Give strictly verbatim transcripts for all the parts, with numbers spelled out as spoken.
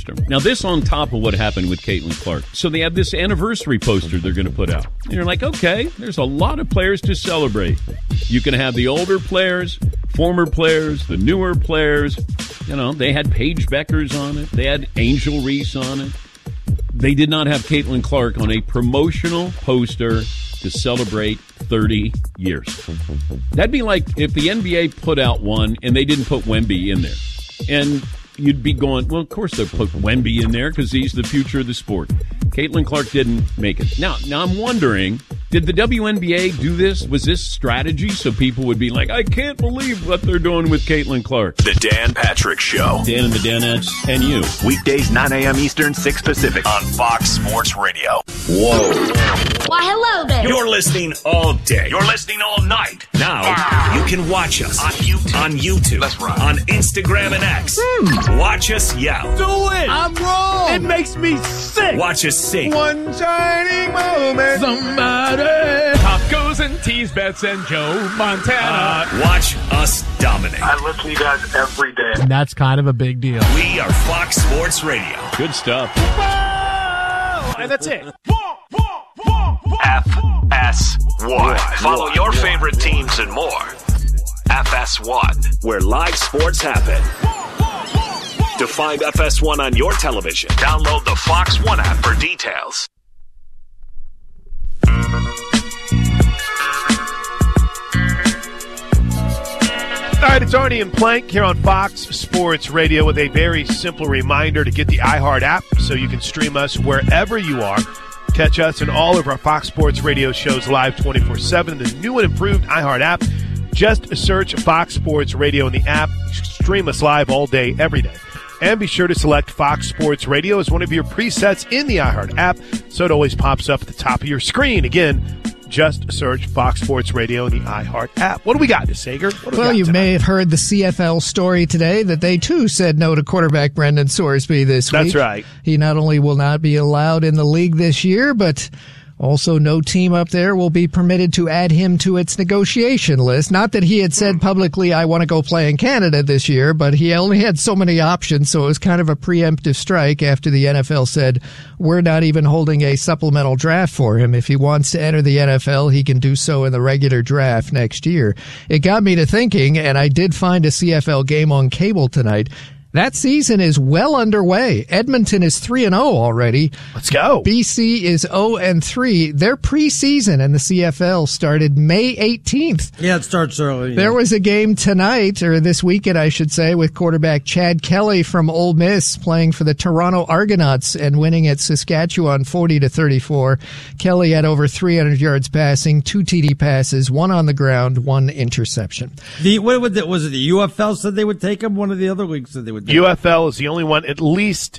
poster. Now, this on top of what happened with Caitlin Clark. So they have this anniversary poster they're going to put out. And you're like, okay, there's a lot of players to celebrate. You can have the older players, former players, the newer players. You know, they had Paige Beckers on it. They had Angel Reese on it. They did not have Caitlin Clark on a promotional poster to celebrate thirty years. That'd be like if the N B A put out one and they didn't put Wemby in there. And you'd be going, well, of course they'll put Wemby in there because he's the future of the sport. Caitlin Clark didn't make it. Now, now I'm wondering, did the W N B A do this? Was this strategy so people would be like, I can't believe what they're doing with Caitlin Clark? The Dan Patrick Show. Dan and the Danettes and you. Weekdays, nine a.m. Eastern, six Pacific on Fox Sports Radio. Whoa. Why, hello there. You're listening all day. You're listening all night. Now, you can watch us on YouTube. On YouTube. That's right. On Instagram and X. Hmm. Watch us yell. Do it. I'm wrong. It makes me sick. Watch us sing. One shining moment. Somebody. Tacos and teas, bets and Joe Montana. Uh, watch us dominate. I listen to you guys every day. And that's kind of a big deal. We are Fox Sports Radio. Good stuff. Whoa! And that's it. F S one. Follow your favorite teams and more. F S one, where live sports happen. To find F S one on your television, download the Fox One app for details. All right, it's Arnie and Plank here on Fox Sports Radio with a very simple reminder to get the iHeart app so you can stream us wherever you are. Catch us and all of our Fox Sports Radio shows live twenty-four seven. The new and improved iHeart app. Just search Fox Sports Radio in the app. Stream us live all day, every day. And be sure to select Fox Sports Radio as one of your presets in the iHeart app so it always pops up at the top of your screen. Again, just search Fox Sports Radio in the iHeart app. What do we got, Sager? Well, you tonight? may have heard the C F L story today that they, too, said no to quarterback Brendan Sorsby this week. That's right. He not only will not be allowed in the league this year, but also no team up there will be permitted to add him to its negotiation list. Not that he had said publicly, I want to go play in Canada this year, but he only had so many options, so it was kind of a preemptive strike after the N F L said, we're not even holding a supplemental draft for him. If he wants to enter the N F L, he can do so in the regular draft next year. It got me to thinking, and I did find a C F L game on cable tonight. That season is well underway. Edmonton is three and oh already. Let's go. B C is oh and three. Their preseason in the C F L started May eighteenth. Yeah, it starts early. Yeah. There was a game tonight, or this weekend, I should say, with quarterback Chad Kelly from Ole Miss playing for the Toronto Argonauts and winning at Saskatchewan forty to thirty-four. Kelly had over three hundred yards passing, two T D passes, one on the ground, one interception. The what would the, was it the U F L said they would take him? One of the other leagues said they would. U F L is the only one, at least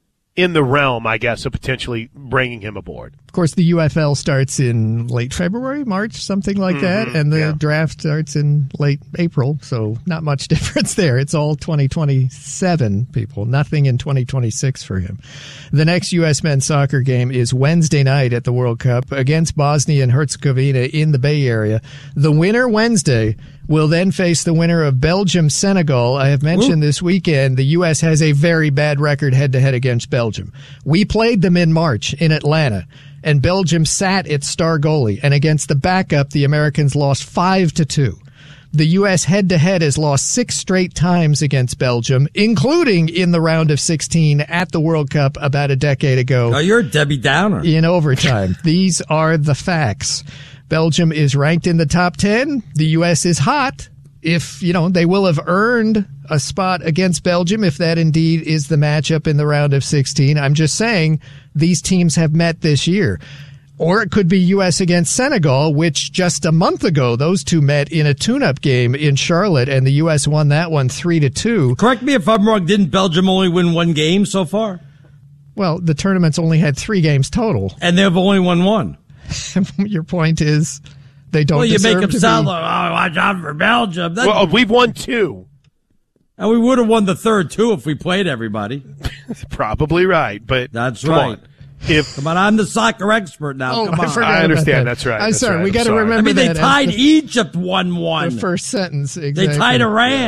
in the realm, I guess, of potentially bringing him aboard. Of course, the U F L starts in late February, March, something like mm-hmm, that, and the yeah. draft starts in late April, so not much difference there. It's all twenty twenty-seven, people. Nothing in twenty twenty-six for him. The next U S men's soccer game is Wednesday night at the World Cup against Bosnia and Herzegovina in the Bay Area. The winner Wednesday will then face the winner of Belgium-Senegal. I have mentioned Ooh. this weekend the U S has a very bad record head-to-head against Belgium. We played them in March in Atlanta, and Belgium sat its star goalie. And against the backup, the Americans lost five to two. The U S head-to-head has lost six straight times against Belgium, including in the round of sixteen at the World Cup about a decade ago. Oh, you're a Debbie Downer. In overtime. These are the facts. Belgium is ranked in the top ten. The U S is hot. If, you know, they will have earned a spot against Belgium if that indeed is the matchup in the round of sixteen. I'm just saying these teams have met this year. Or it could be U S against Senegal, which just a month ago, those two met in a tune-up game in Charlotte, and the U S won that one three to two. Correct me if I'm wrong, didn't Belgium only win one game so far? Well, the tournament's only had three games total. And they've only won one. Your point is they don't well, you deserve make them to sound be... like, oh, watch out for Belgium. That... Well, we've won two. And we would have won the third, too, if we played everybody. Probably right, but that's come right. On. If come on, I'm the soccer expert now. Oh, come on. I, I understand. That. That's right. I'm that's sorry. Right. We got to remember I mean, they that tied the, Egypt one one. The first sentence, exactly. They tied Iran.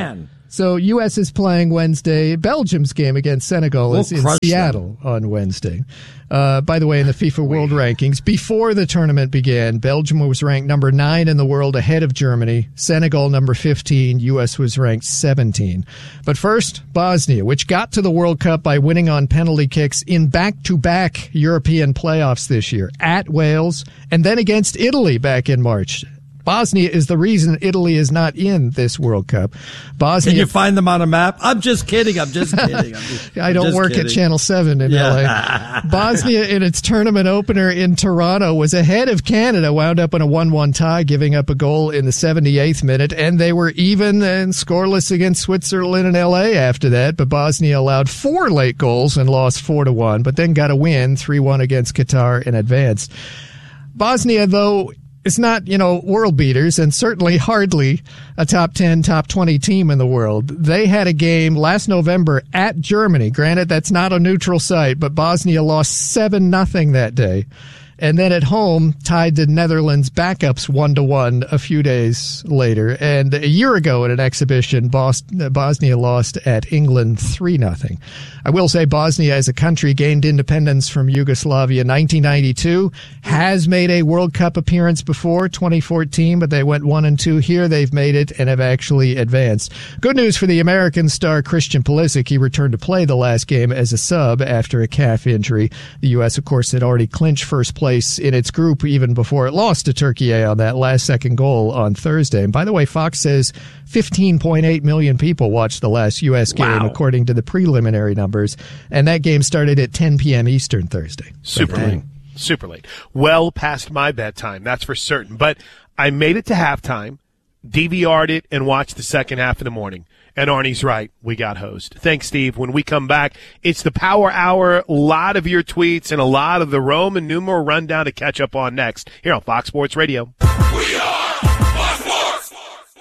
So U S is playing Wednesday. Belgium's game against Senegal We'll is in crush Seattle on Wednesday. Uh, by the way, in the FIFA World Rankings, before the tournament began, Belgium was ranked number nine in the world ahead of Germany. Senegal number fifteen. U S was ranked seventeen. But first, Bosnia, which got to the World Cup by winning on penalty kicks in back-to-back European playoffs this year, at Wales and then against Italy back in March. Bosnia is the reason Italy is not in this World Cup. Bosnia. Can you find them on a map? I'm just kidding. I'm just kidding. I'm just, I don't just work kidding. at Channel seven in Yeah. L A. Bosnia, in its tournament opener in Toronto, was ahead of Canada, wound up in a one one tie, giving up a goal in the seventy-eighth minute, and they were even and scoreless against Switzerland and L A after that. But Bosnia allowed four late goals and lost four to one, but then got a win three one against Qatar and advanced. Bosnia, though, it's not, you know, world beaters and certainly hardly a top ten, top twenty team in the world. They had a game last November at Germany. Granted, that's not a neutral site, but Bosnia lost seven nothing that day. And then at home, tied the Netherlands backups one to one a few days later. And a year ago at an exhibition, Bos- Bosnia lost at England three nothing. I will say Bosnia as a country gained independence from Yugoslavia in nineteen ninety-two, has made a World Cup appearance before, twenty fourteen, but they went one and two here. They've made it and have actually advanced. Good news for the American star Christian Pulisic. He returned to play the last game as a sub after a calf injury. The U S, of course, had already clinched first place in its group even before it lost to Turkey on that last second goal on Thursday. And by the way, Fox says fifteen point eight million people watched the last U S game, Wow. according to the preliminary numbers. And that game started at ten p.m. Eastern Thursday. Super So, late. Super late. Well past my bedtime, that's for certain. But I made it to halftime, D V R'd it, and watched the second half in the morning. And Arnie's right. We got hosed. Thanks, Steve. When we come back, it's the Power Hour. A lot of your tweets and a lot of the Roman numeral rundown to catch up on next here on Fox Sports Radio. We are Fox Sports.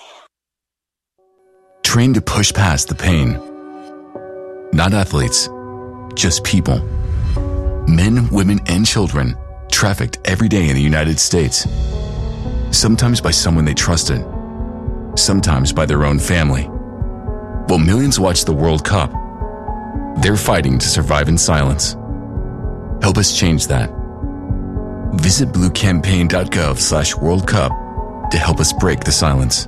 Trained to push past the pain. Not athletes, just people. Men, women, and children trafficked every day in the United States. Sometimes by someone they trusted. Sometimes by their own family. While millions watch the World Cup, they're fighting to survive in silence. Help us change that. Visit bluecampaign.gov slash World Cup to help us break the silence.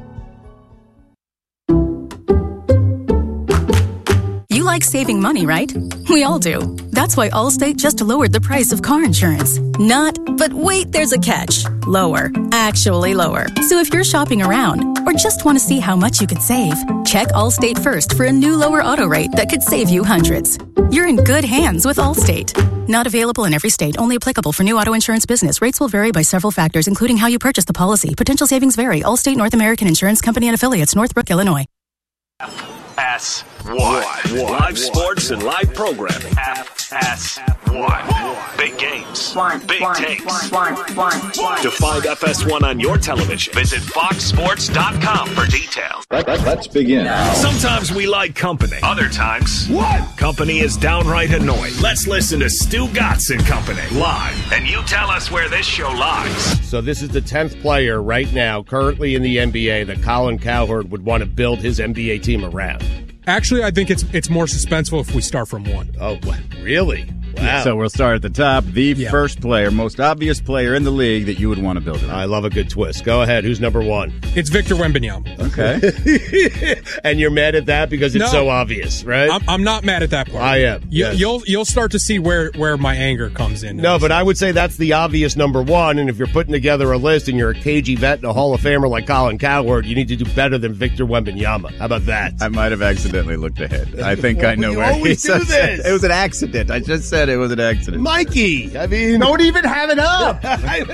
You like saving money, right? We all do. That's why Allstate just lowered the price of car insurance. Not, but wait, there's a catch. Lower. Actually lower. So if you're shopping around or just want to see how much you could save, check Allstate first for a new lower auto rate that could save you hundreds. You're in good hands with Allstate. Not available in every state. Only applicable for new auto insurance business. Rates will vary by several factors, including how you purchase the policy. Potential savings vary. Allstate North American Insurance Company and Affiliates, Northbrook, Illinois. F S one. Live sports and live programming. F S one. Big games. Big takes. To find F S one on your television, visit fox sports dot com for details. Let, let, let's begin. Sometimes we like company. Other times, what? Company is downright annoying. Let's listen to Stu Gatz and Company live. And you tell us where this show lies. So this is the tenth player right now, currently in the N B A, that Colin Cowherd would want to build his N B A team around. Actually, I think it's it's more suspenseful if we start from one. Oh, really? Wow. So we'll start at the top. The Yeah. first player, most obvious player in the league that you would want to build around. I love a good twist. Go ahead. Who's number one? It's Victor Wembanyama. Okay. And you're mad at that because it's No. so obvious, right? I'm, I'm not mad at that part. I am, You, yes. You'll you'll start to see where, where my anger comes in. No, but I would say that's the obvious number one. And if you're putting together a list and you're a K G vet and a Hall of Famer like Colin Cowherd, you need to do better than Victor Wembanyama. How about that? I might have accidentally looked ahead. I think I know You where always he do said- this. It was an accident. I just said it was an accident. Mikey, I mean, Don't even have it up.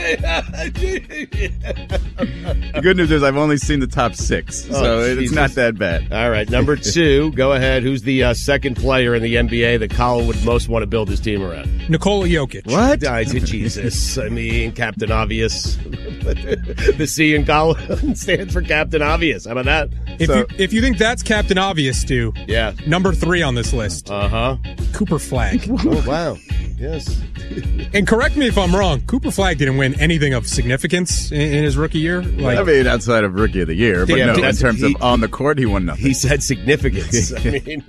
The good news is I've only seen the top six, so Oh, it's Jesus. not that bad. All right, number two, go ahead. Who's the uh, second player in the N B A that Colin would most want to build his team around? Nikola Jokic. What? I said Jesus. I mean, Captain Obvious. The C in Colin stands for Captain Obvious. How about that? If So- you if you think that's Captain Obvious, Stu, Yeah. number three on this list, Uh huh. Cooper Flag. Oh wow. Yes. And correct me if I'm wrong, Cooper Flagg didn't win anything of significance in, in his rookie year. Like, I mean, outside of Rookie of the Year, but Yeah, no, but in terms he- of on the court, he won nothing. He said significance. I mean,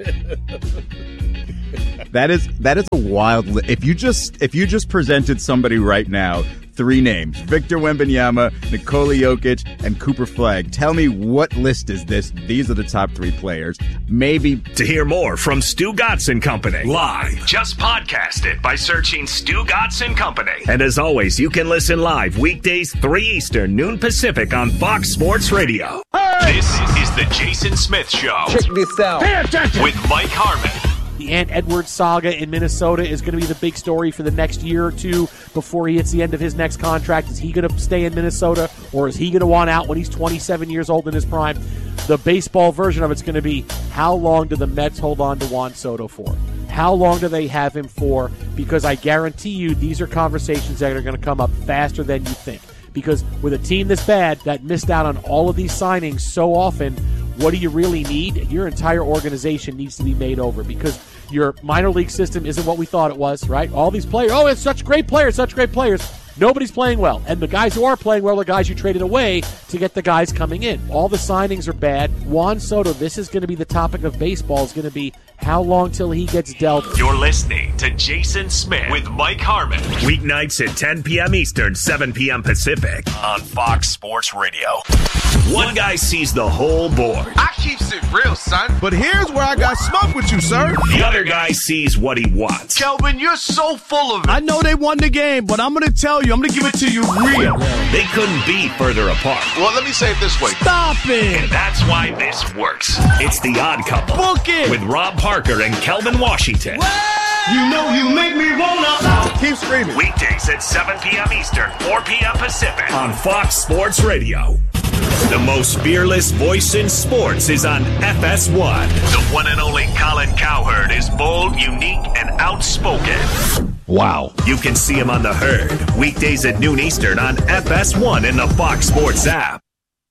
That is that is a wild. Li- if you just if you just presented somebody right now, three names: Victor Wembanyama, Nikola Jokic, and Cooper Flagg. Tell me what list is this? These are the top three players. Maybe To hear more from Stu Gatz and Company live, just podcast it by searching Stu Gatz and Company. And as always, you can listen live weekdays three Eastern, noon Pacific on Fox Sports Radio. This is the Jason Smith Show. Check this out. Pay attention. With Mike Harmon. The Ant Edwards saga in Minnesota is going to be the big story for the next year or two before he hits the end of his next contract. Is he going to stay in Minnesota, or is he going to want out when he's twenty-seven years old in his prime? The baseball version of it's going to be, how long do the Mets hold on to Juan Soto for? How long do they have him for? Because I guarantee you these are conversations that are going to come up faster than you think. Because with a team this bad that missed out on all of these signings so often, what do you really need? Your entire organization needs to be made over, because your minor league system isn't what we thought it was, right? All these players, oh, it's such great players, such great players. Nobody's playing well. And the guys who are playing well are the guys you traded away to get the guys coming in. All the signings are bad. Juan Soto, this is going to be the topic of baseball, is going to be how long till he gets dealt. You're listening to Jason Smith with Mike Harmon. Weeknights at ten p.m. Eastern, seven p.m. Pacific on Fox Sports Radio. One guy sees the whole board. I keeps it real, son. But here's where I got smoke with you, sir. The other guy sees what he wants. Kelvin, you're so full of it. I know they won the game, but I'm going to tell you, I'm going to give it to you real. They couldn't be further apart. Well, let me say it this way. Stop it. And that's why this works. It's The Odd Couple. Book it. With Rob Parker and Kelvin Washington. You know you make me wanna. Keep screaming. Weekdays at seven p.m. Eastern, four p.m. Pacific on Fox Sports Radio. The most fearless voice in sports is on F S one. The one and only Colin Cowherd is bold, unique, and outspoken. wow. You can see him on The Herd, weekdays at noon Eastern on F S one in the Fox Sports app.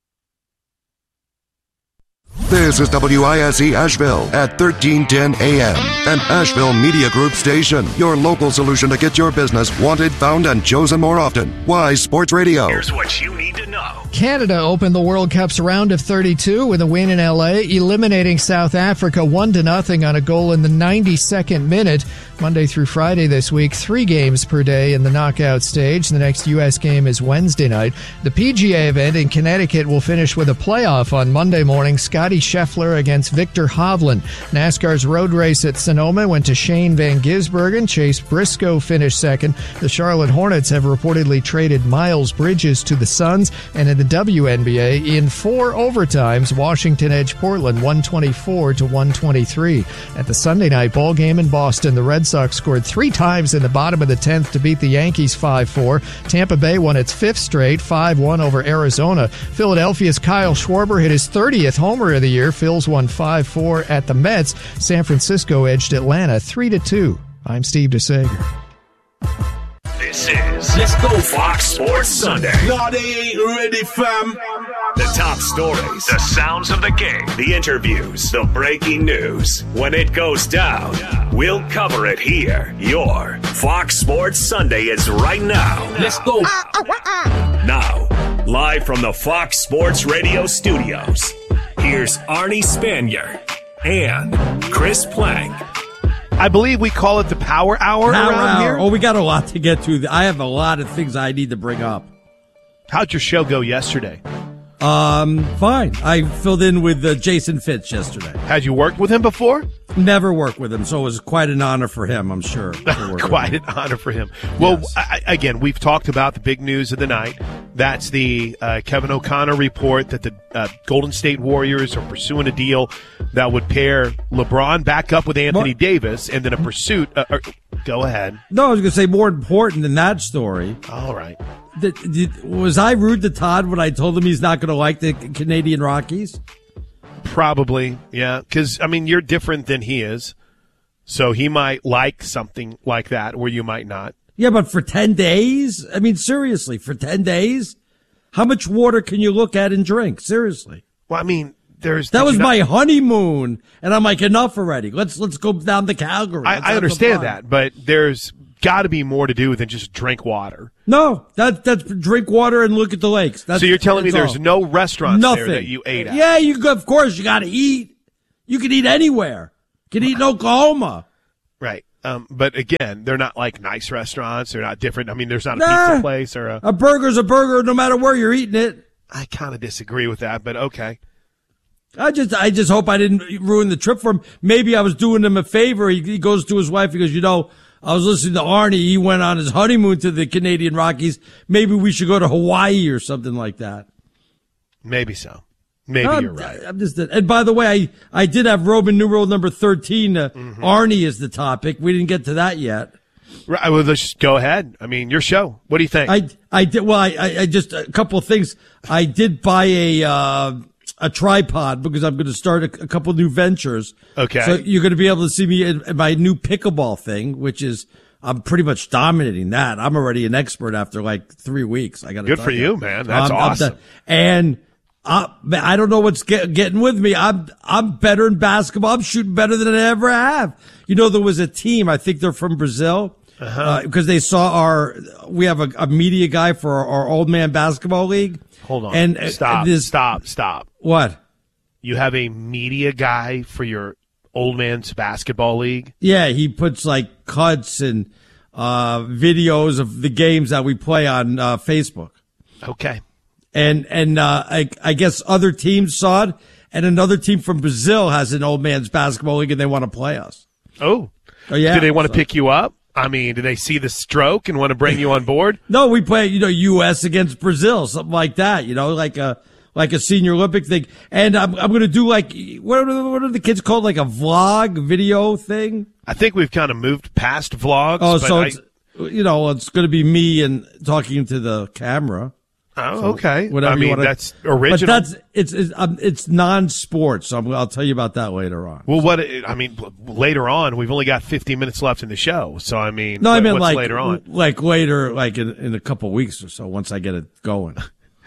This is W I S E Asheville at thirteen ten A M, an Asheville Media Group station. Your local solution to get your business wanted, found, and chosen more often. Wise Sports Radio. Here's what you need to know. Canada opened the World Cup's round of thirty-two with a win in L A, eliminating South Africa one to nothing on a goal in the ninety-second minute. Monday through Friday this week, three games per day in the knockout stage. The next U S game is Wednesday night. The P G A event in Connecticut will finish with a playoff on Monday morning. Scotty Scheffler against Victor Hovland. NASCAR's road race at Sonoma went to Shane Van Gisbergen. Chase Briscoe finished second. The Charlotte Hornets have reportedly traded Miles Bridges to the Suns. And in the W N B A, in four overtimes, Washington edged Portland one twenty-four to one twenty-three. At the Sunday night ball game in Boston, the Red Sox scored three times in the bottom of the tenth to beat the Yankees five four. Tampa Bay won its fifth straight, five one over Arizona. Philadelphia's Kyle Schwarber hit his thirtieth homer of the year. Phils won five four at the Mets. San Francisco edged Atlanta three to two. I'm Steve DeSager. This is Let's Go Fox Sports Sunday. No, they ain't ready, fam. The top stories, the sounds of the game, the interviews, the breaking news. When it goes down, we'll cover it here. Your Fox Sports Sunday is right now. Let's go. Now, live from the Fox Sports Radio studios, here's Arnie Spanier and Chris Plank. I believe we call it the Power Hour Power around hour. here. Oh, we got a lot to get to. I have a lot of things I need to bring up. How'd your show go yesterday? Um, fine. I filled in with uh, Jason Fitz yesterday. Had you worked with him before? Never worked with him, so it was quite an honor for him, I'm sure. Quite an honor for him. Well, yes. I, again, we've talked about the big news of the night. That's the uh, Kevin O'Connor report that the uh, Golden State Warriors are pursuing a deal that would pair LeBron back up with Anthony what? Davis, and then a pursuit. Uh, or, go ahead. No, I was going to say more important than that story. All right. Did, did, was I rude to Todd when I told him he's not going to like the Canadian Rockies? Probably, yeah. Because, I mean, you're different than he is. So he might like something like that where you might not. Yeah, but for ten days? I mean, seriously, for ten days? How much water can you look at and drink? Seriously. Well, I mean, there's... That was my not, honeymoon. And I'm like, enough already. Let's let's go down to Calgary. I, I understand that, but there's got to be more to do than just drink water. No, that that's drink water and look at the lakes. That's, so you're telling me there's all. no restaurants Nothing. there that you ate at? Yeah, you go, of course you got to eat. You can eat anywhere. You can eat in Oklahoma. Right. Um, but again, they're not like nice restaurants. They're not different. I mean, there's not a Nah. pizza place or a. A burger's a burger no matter where you're eating it. I kind of disagree with that, but okay. I just, I just hope I didn't ruin the trip for him. Maybe I was doing him a favor. He, he goes to his wife. He goes, you know, I was listening to Arnie. He went on his honeymoon to the Canadian Rockies. Maybe we should go to Hawaii or something like that. Maybe so. Maybe I'm, you're right. I'm just, and by the way, I, I did have Roman numeral number thirteen. Uh, Mm-hmm. Arnie is the topic. We didn't get to that yet. Right. Well, let's just go ahead. I mean, your show. What do you think? I, I did, well, I, I, I just, a couple of things. I did buy a, uh, a tripod because I'm going to start a, a couple new ventures. Okay. So you're going to be able to see me in, in my new pickleball thing, which is, I'm pretty much dominating that. I'm already an expert after like three weeks. I got Good for you, man. That's I'm, I'm awesome. done. And, I, I don't know what's get, getting with me. I'm, I'm better in basketball. I'm shooting better than I ever have. You know, there was a team, I think they're from Brazil, Uh-huh. uh, because they saw our, we have a, a media guy for our, our old man basketball league. Hold on. And uh, stop, this, stop, stop. What? You have a media guy for your old man's basketball league? Yeah, he puts like cuts and, uh, videos of the games that we play on, uh, Facebook. Okay. And, and, uh, I, I guess other teams saw it, and another team from Brazil has an old man's basketball league and they want to play us. Oh. Oh, yeah. Do they want to So- pick you up? I mean, do they see the stroke and want to bring you on board? No, we play, you know, U S against Brazil, something like that, you know, like a, like a senior Olympic thing. And I'm, I'm going to do like, what are, what are the kids called? Like a vlog video thing? I think we've kind of moved past vlogs. Oh, but so I, it's, you know, it's going to be me and talking to the camera. Oh, So okay. whatever I you mean, wanna- that's original. But that's, it's, it's, um, it's non-sports. So I'm, I'll tell you about that later on. Well, what, I mean, later on, we've only got fifteen minutes left in the show. So, I mean, No, I what- meant what's like, later on? like later, like in, in a couple weeks or so, once I get it going.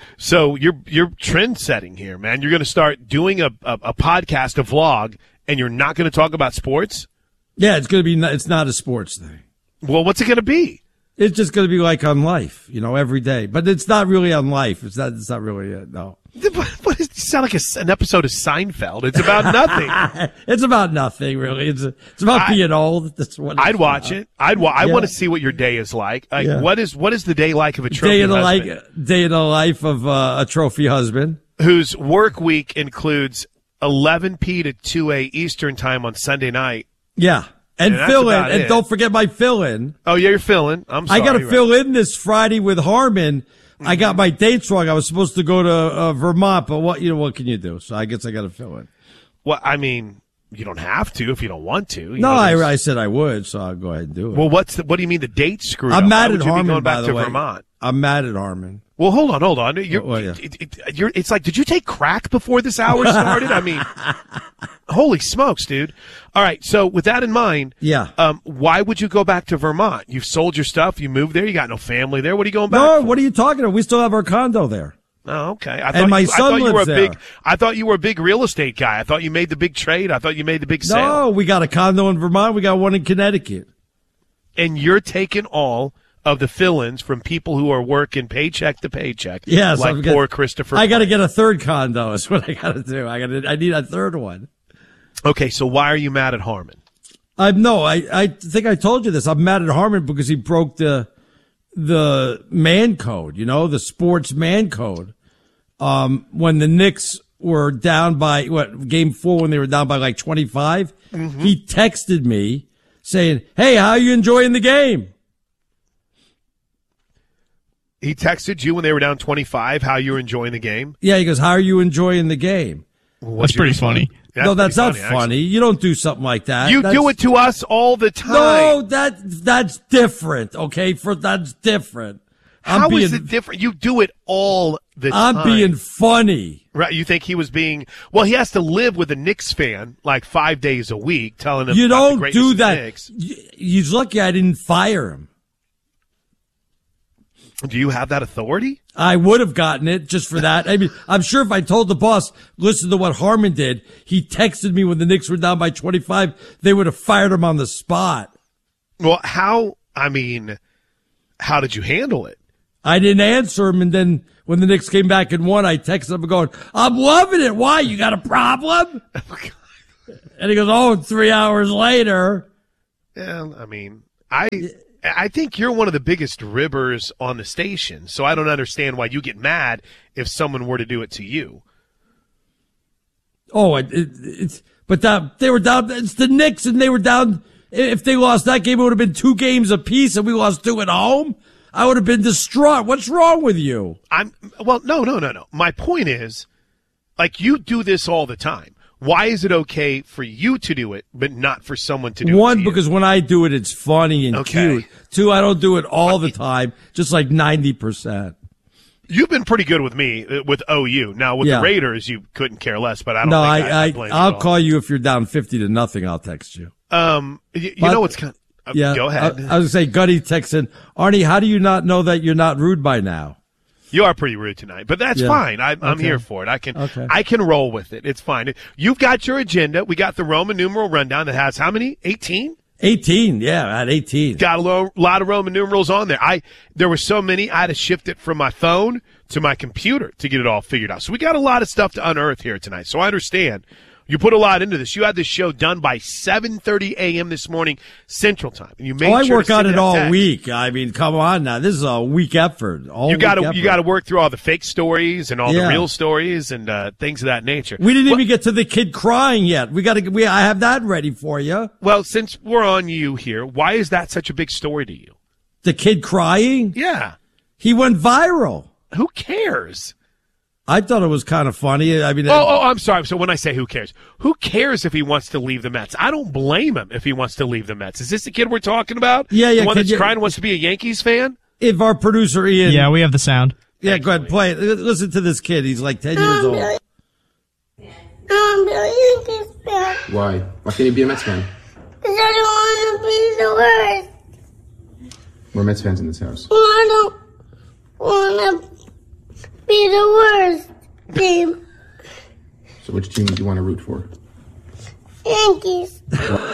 So you're you're trend setting here, man. You're going to start doing a, a a podcast, a vlog, and you're not going to talk about sports. Yeah, it's going to be, not, it's not a sports thing. Well, what's it going to be? It's just going to be like on life, you know, every day. But it's not really on life. It's not. It's not really it. No. What is, you sound like a, an episode of Seinfeld. It's about nothing. It's about nothing, really. It's it's about I- being old. That's what it's I'd watch about. it. I'd wa- I Yeah. want to see what your day is like. Like, Yeah. what is what is the day like of a trophy Day in the husband like day in the life of uh, a trophy husband. whose work week includes eleven p to two a Eastern time on Sunday night? Yeah, and, And that's fill in, about and it. don't forget my fill in. Oh, yeah, you're filling. I'm sorry. I got to right. fill in this Friday with Harmon. I got my dates wrong. I was supposed to go to uh, Vermont, but what you know? What can you do? So I guess I got to fill in. Well, I mean, you don't have to if you don't want to. You No, know, I, there's- I said I would, so I'll go ahead and do it. Well, what's the, what do you mean the date screwed I'm up? mad Why at would you be Harmon, going back by the to way. Vermont? I'm mad at Harmon. Well, hold on, hold on. You're, Well, yeah. it, it, you're, it's like, did you take crack before this hour started? I mean, holy smokes, dude. All right. So with that in mind, Yeah. um, why would you go back to Vermont? You've sold your stuff. You moved there. You got no family there. What are you going back No, for? what are you talking about? We still have our condo there. Oh, okay. I And thought my you, son I thought you were a lives big. there. I thought you were a big real estate guy. I thought you made the big trade. I thought you made the big sale. No, we got a condo in Vermont. We got one in Connecticut. And you're taking all of the fill-ins from people who are working paycheck to paycheck. Yes, like I've got- poor Christopher. I got to Pike. get a third condo. Is what I got to do. I got to. I need a third one. Okay, so why are you mad at Harmon? I no. I I think I told you this. I'm mad at Harmon because he broke the the man code. You know, the sports man code. Um, when the Knicks were down by what game four when they were down by like twenty-five, Mm-hmm. he texted me saying, "Hey, how are you enjoying the game?" He texted you when they were down twenty-five how you were enjoying the game. Yeah, he goes, "How are you enjoying the game?" What's That's pretty your funny. response? no, that's pretty not funny, funny. actually. You don't do something like that. You That's- do it to us all the time. No, that that's different. Okay, for that's different. I'm How being, is it different? You do it all the I'm time. being funny. Right, you think he was being well? He has to live with a Knicks fan like five days a week, telling him You about the don't greatness do of the that. Knicks. Y- He's lucky I didn't fire him. Do you have that authority? I would have gotten it just for that. I mean, I'm sure if I told the boss, listen to what Harmon did, he texted me when the Knicks were down by twenty-five, they would have fired him on the spot. Well, how I mean, how did you handle it? I didn't answer him, and then when the Knicks came back and won, I texted him going, I'm loving it. Why? You got a problem? And he goes, oh, three hours later. Yeah, I mean, I I think you're one of the biggest ribbers on the station, so I don't understand why you get mad if someone were to do it to you. Oh, it, it, it's but that they were down. It's the Knicks, and they were down. If they lost that game, it would have been two games apiece, and we lost two at home. I would have been distraught. What's wrong with you? I'm well, no, no, no, no. My point is, like, you do this all the time. Why is it okay for you to do it, but not for someone to do One, it? One, because when I do it, it's funny and okay. cute. Two, I don't do it all the time, just like ninety percent. You've been pretty good with me uh, with O U. Now with Yeah. the Raiders, you couldn't care less. But I don't. No, think I, I, I, I, blame I'll you call you if you're down fifty to nothing. I'll text you. Um, you, you But- know what's kind. Of, uh, Yeah, go ahead. I, I was gonna say, Gutty texting Arnie. How do you not know that you're not rude by now? You are pretty rude tonight, but that's Yeah. fine. I, I'm Okay. here for it. I can, Okay. I can roll with it. It's fine. You've got your agenda. We got the Roman numeral rundown that has how many? eighteen? eighteen, yeah, at eighteen. Got a lo- lot of Roman numerals on there. I there were so many I had to shift it from my phone to my computer to get it all figured out. So we got a lot of stuff to unearth here tonight. So I understand. You put a lot into this. You had this show done by seven thirty a.m. this morning Central Time, and you made Oh, I sure work to on send it that all text. week. I mean, come on now. This is a week effort. All You got to week you effort. got to work through all the fake stories and all Yeah. the real stories and uh, things of that nature. We didn't Well- even get to the kid crying yet. We got to. We I have that ready for you. Well, since we're on you here, why is that such a big story to you? The kid crying? Yeah. He went viral. Who cares? I thought it was kind of funny. I mean, Oh, oh, I'm sorry. So when I say who cares, who cares if he wants to leave the Mets? I don't blame him if he wants to leave the Mets. Is this the kid we're talking about? Yeah, yeah, The one kid, that's yeah. crying and wants to be a Yankees fan? if our producer Ian, Yeah, we have the sound. yeah, go ahead, play it. Listen to this kid. He's like ten years old. I'm a Yankees fan. Why? Why can't you be a Mets fan? Because I don't want to be the worst. We're Mets fans in this house. Well, I don't want to be the worst team. So which team do you want to root for? Yankees.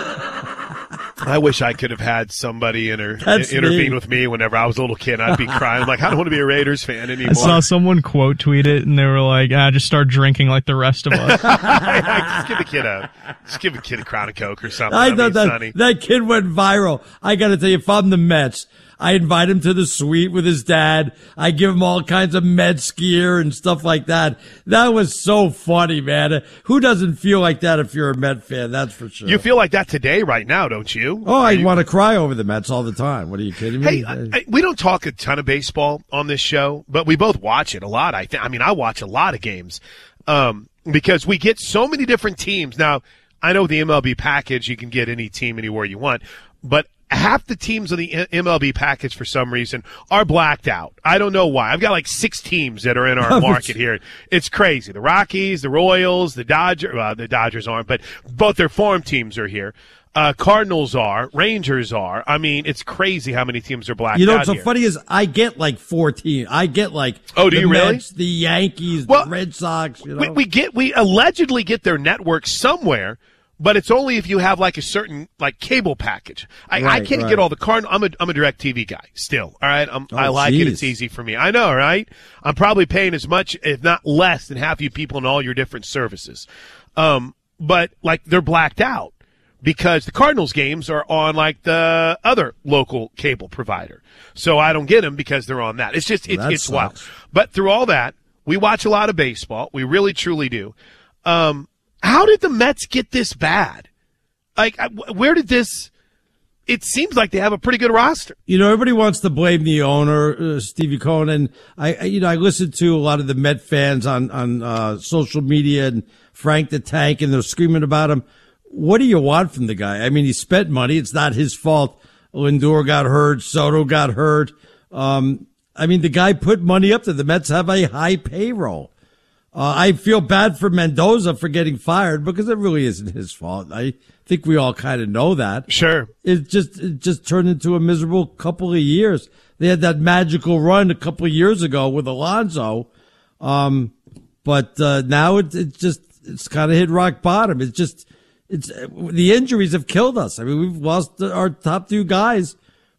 I wish I could have had somebody inter- That's intervene me. with me whenever I was a little kid. I'd be crying. I'm like, I don't want to be a Raiders fan anymore. I saw someone quote tweet it, and they were like, ah, just start drinking like the rest of us. just give a kid a just give a kid a crown of Coke or something. I I mean, thought that, Sonny. that kid went viral. I got to tell you, if I'm the Mets, I invite him to the suite with his dad. I give him all kinds of Mets gear and stuff like that. That was so funny, man. Who doesn't feel like that if you're a Met fan? That's for sure. You feel like that today, right now, don't you? Oh, I Are you- want to cry over the Mets all the time. What are you kidding me? Hey, I, I, we don't talk a ton of baseball on this show, but we both watch it a lot. I think. I mean, I watch a lot of games um, because we get so many different teams. Now, I know the M L B package, you can get any team anywhere you want, but half the teams of the M L B package, for some reason, are blacked out. I don't know why. I've got like six teams that are in our market here. It's crazy. The Rockies, the Royals, the Dodgers. Well, the Dodgers aren't, but both their farm teams are here. Uh, Cardinals are, Rangers are. I mean, it's crazy how many teams are blacked You know out what's so here. funny is I get like fourteen. I get like Oh, do the you really? Mets, the Yankees, Well, the Red Sox. You know? we, we get we allegedly get their network somewhere, but it's only if you have like a certain like cable package. I, I Right, can't right. get all the Cardinal. I'm a I'm a Direct T V guy still. All right, I'm, I Oh, like it. geez. It's easy for me. I know, right? I'm probably paying as much, if not less, than half you people in all your different services. Um, but like they're blacked out because the Cardinals games are on like the other local cable provider. So I don't get them because they're on that. It's just it's That it's wild. sucks. But through all that, we watch a lot of baseball. We really truly do. Um, how did the Mets get this bad? Like, I- where did this? It seems like they have a pretty good roster. You know, everybody wants to blame the owner, uh, Stevie Cohen, and I, I, you know, I listened to a lot of the Met fans on on uh, social media and Frank the Tank, and they're screaming about him. What do you want from the guy? I mean, he spent money; it's not his fault. Lindor got hurt, Soto got hurt. Um, I mean, the guy put money up there. The Mets have a high payroll. Uh, I feel bad for Mendoza for getting fired because it really isn't his fault. I think we all kind of know that. Sure. It just, it just turned into a miserable couple of years. They had that magical run a couple of years ago with Alonso. Um, but, uh, now it, it just, it's kind of hit rock bottom. It's just, it's, the injuries have killed us. I mean, we've lost our top two guys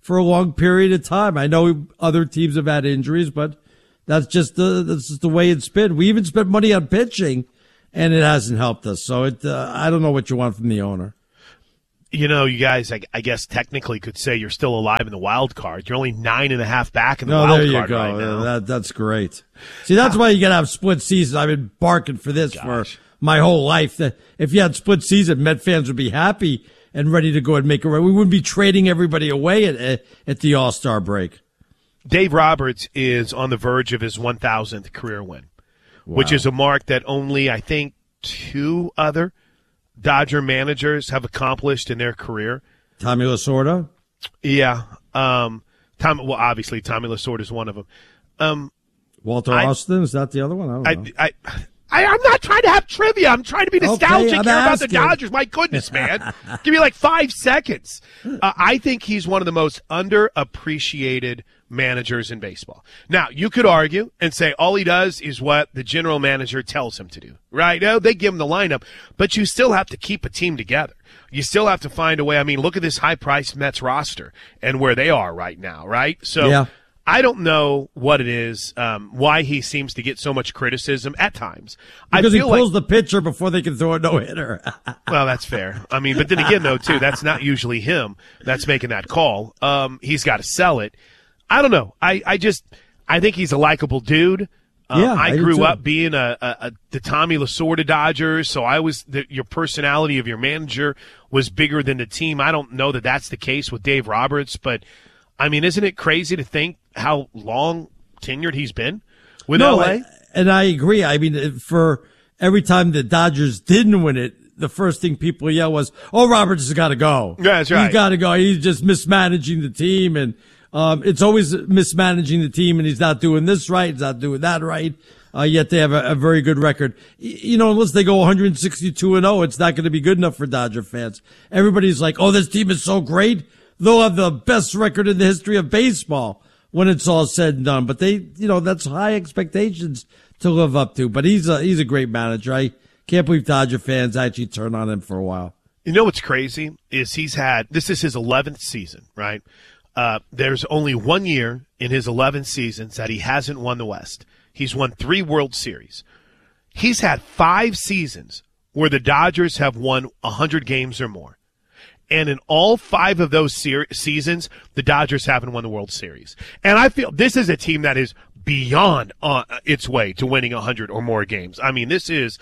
for a long period of time. I know other teams have had injuries, but that's just the that's just the way it's been. We even spent money on pitching, and it hasn't helped us. So it, uh, I don't know what you want from the owner. You know, you guys, I, I guess technically could say you're still alive in the wild card. You're only nine and a half back in the no, wild there you card go. right now. That, that's great. See, that's why you got to have split seasons. I've been barking for this Gosh. for my whole life. That if you had split season, Met fans would be happy and ready to go and make a run. We wouldn't be trading everybody away at at the All-Star break. Dave Roberts is on the verge of his one thousandth career win, Wow. which is a mark that only, I think, two other Dodger managers have accomplished in their career. Tommy Lasorda? Yeah. Um, Tom, well, obviously, Tommy Lasorda is one of them. Um, Walter I, Austin? Is that the other one? I don't know. I, I, I, I'm not trying to have trivia. I'm trying to be nostalgic Okay, I'm here about the asking. Dodgers. My goodness, man. Give me like five seconds. Uh, I think he's one of the most underappreciated managers in baseball. Now, you could argue and say all he does is what the general manager tells him to do, right? No, they give him the lineup, but you still have to keep a team together. You still have to find a way. I mean, look at this high-priced Mets roster and where they are right now, right? So Yeah. I don't know what it is, um, why he seems to get so much criticism at times. Because I he feel pulls like, the pitcher before they can throw a no-hitter. well, that's fair. I mean, but then again, though, too, that's not usually him that's making that call. Um, he's got to sell it. I don't know. I, I just I think he's a likable dude. Um, Yeah, I I do grew too. up being a, a, a the Tommy Lasorda Dodgers, so I was the, your personality of your manager was bigger than the team. I don't know that that's the case with Dave Roberts, but I mean, isn't it crazy to think how long tenured he's been with no, L A? I, and I agree. I mean, for every time the Dodgers didn't win it, the first thing people yell was, "Oh, Roberts has got to go. Yeah, that's right. He's got to go. He's just mismanaging the team." And um, it's always mismanaging the team, and he's not doing this right. He's not doing that right. Uh, yet they have a, a very good record. Y- you know, unless they go one sixty-two and oh, it's not going to be good enough for Dodger fans. Everybody's like, "Oh, this team is so great. They'll have the best record in the history of baseball when it's all said and done." But they, you know, that's high expectations to live up to. But he's a, he's a great manager. I can't believe Dodger fans actually turn on him for a while. You know what's crazy is he's had, this is his eleventh season, right? Uh, there's only one year in his eleven seasons that he hasn't won the West. He's won three World Series. He's had five seasons where the Dodgers have won one hundred games or more. And in all five of those ser- seasons, the Dodgers haven't won the World Series. And I feel this is a team that is beyond uh, its way to winning one hundred or more games. I mean, this is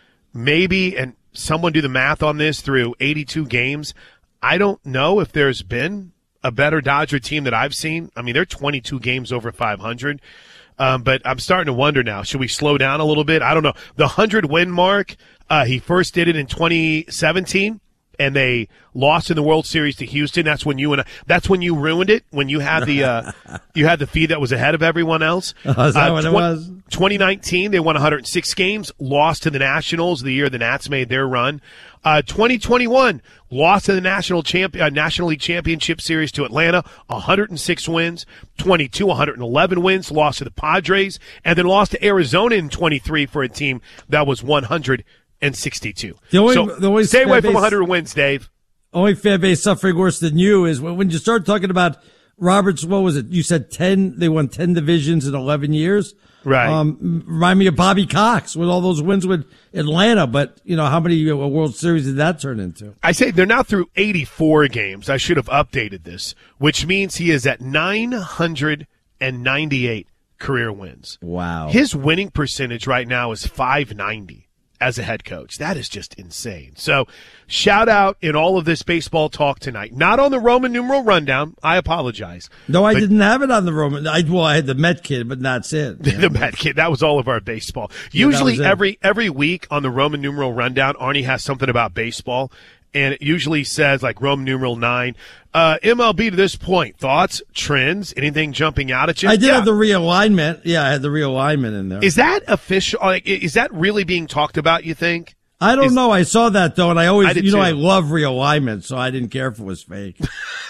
maybe, and someone do the math on this, through eighty-two games. I don't know if there's been a better Dodger team that I've seen. I mean, they're twenty-two games over five hundred. Um, but I'm starting to wonder now, should we slow down a little bit? I don't know. The one hundred win mark, uh, he first did it in twenty seventeen. And they lost in the World Series to Houston. That's when you and I, that's when you ruined it. When you had the uh, you had the feed that was ahead of everyone else. Oh, is that uh, what it tw- was? twenty nineteen, they won one hundred six games, lost to the Nationals the year the Nats made their run. Uh, twenty twenty-one, lost to the National Champ- uh, National League Championship Series to Atlanta, one hundred six wins. twenty-two, one hundred eleven wins, lost to the Padres, and then lost to Arizona in twenty-three for a team that was one hundred sixty-two. The only, so the only stay away from fan base- one hundred wins, Dave. Only fan base suffering worse than you is when, when you start talking about Roberts. What was it? You said ten. They won ten divisions in eleven years. Right. Um, remind me of Bobby Cox with all those wins with Atlanta. But you know how many uh, World Series did that turn into? I say they're now through eighty-four games. I should have updated this, which means he is at nine hundred ninety-eight career wins. Wow. His winning percentage right now is five ninety. As a head coach. That is just insane. So shout out in all of this baseball talk tonight. Not on the Roman numeral rundown. I apologize. No, I But didn't have it on the Roman. I, well, I had the Met kid, but that's it. the Met kid. That was all of our baseball. Yeah, Usually that was it. every every week on the Roman numeral rundown, Arnie has something about baseball. And it usually says like Roman numeral nine. Uh, M L B to this point. Thoughts, trends, anything jumping out at you? I did Yeah. have the realignment. Yeah, I had the realignment in there. Is that official? Like, is that really being talked about, you think? I don't Is- know. I saw that though, and I always, I did you know, too. I love realignment, so I didn't care if it was fake.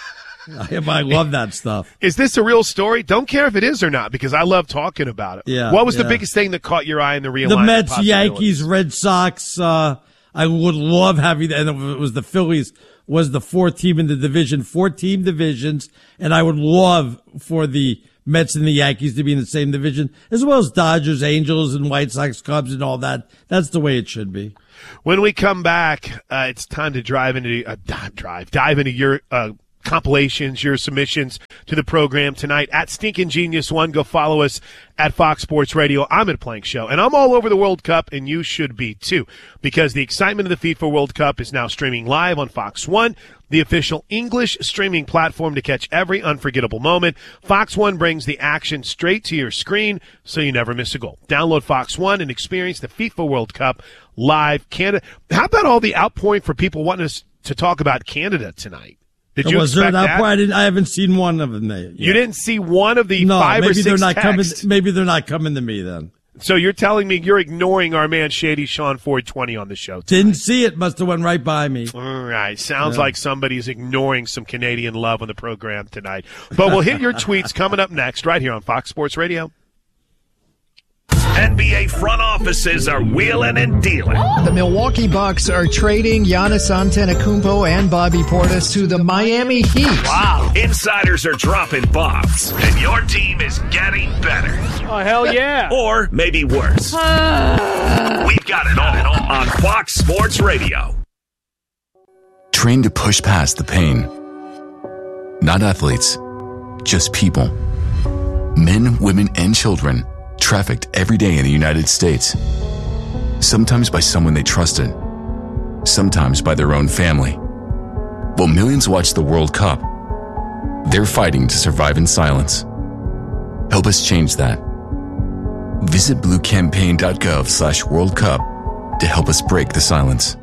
I, I love that stuff. Is this a real story? Don't care if it is or not, because I love talking about it. Yeah, What was the yeah. biggest thing that caught your eye in the realignment? The Mets, possibility? Yankees, Red Sox. Uh, I would love having that, and it was the Phillies. was the fourth team in the division, four team divisions, and I would love for the Mets and the Yankees to be in the same division, as well as Dodgers, Angels, and White Sox, Cubs, and all that. That's the way it should be. When we come back, uh, it's time to drive into uh, drive dive into your uh, compilations, your submissions to the program tonight at Stinkin' Genius One. Go follow us at Fox Sports Radio. I'm at Plank Show, and I'm all over the World Cup, and you should be too, because the excitement of the FIFA World Cup is now streaming live on Fox One, the official English streaming platform to catch every unforgettable moment. Fox One brings the action straight to your screen so you never miss a goal. Download Fox One and experience the FIFA World Cup live. Canada. How about all the outpouring for people wanting us to talk about Canada tonight? Did you was there expect an that? outpouring? I, didn't, I haven't seen one of them yet. You didn't see one of the no, five maybe or six they're not texts? coming. Maybe they're not coming to me then. So you're telling me you're ignoring our man Shady Sean Ford twenty on the show tonight. Didn't see it. Must have went right by me. All right. Sounds Yeah. like somebody's ignoring some Canadian love on the program tonight. But we'll hit your tweets coming up next right here on Fox Sports Radio. N B A front offices are wheeling and dealing. The Milwaukee Bucks are trading Giannis Antetokounmpo and Bobby Portis to the Miami Heat. Wow. Insiders are dropping bombs, and your team is getting better. Oh, hell yeah. Or maybe worse. We've got it all on Fox Sports Radio. Trained to push past the pain. Not athletes, just people. Men, women, and children trafficked every day in the United States. Sometimes by someone they trusted. Sometimes by their own family. While millions watch the World Cup, they're fighting to survive in silence. Help us change that. Visit bluecampaign.gov slash World Cup to help us break the silence.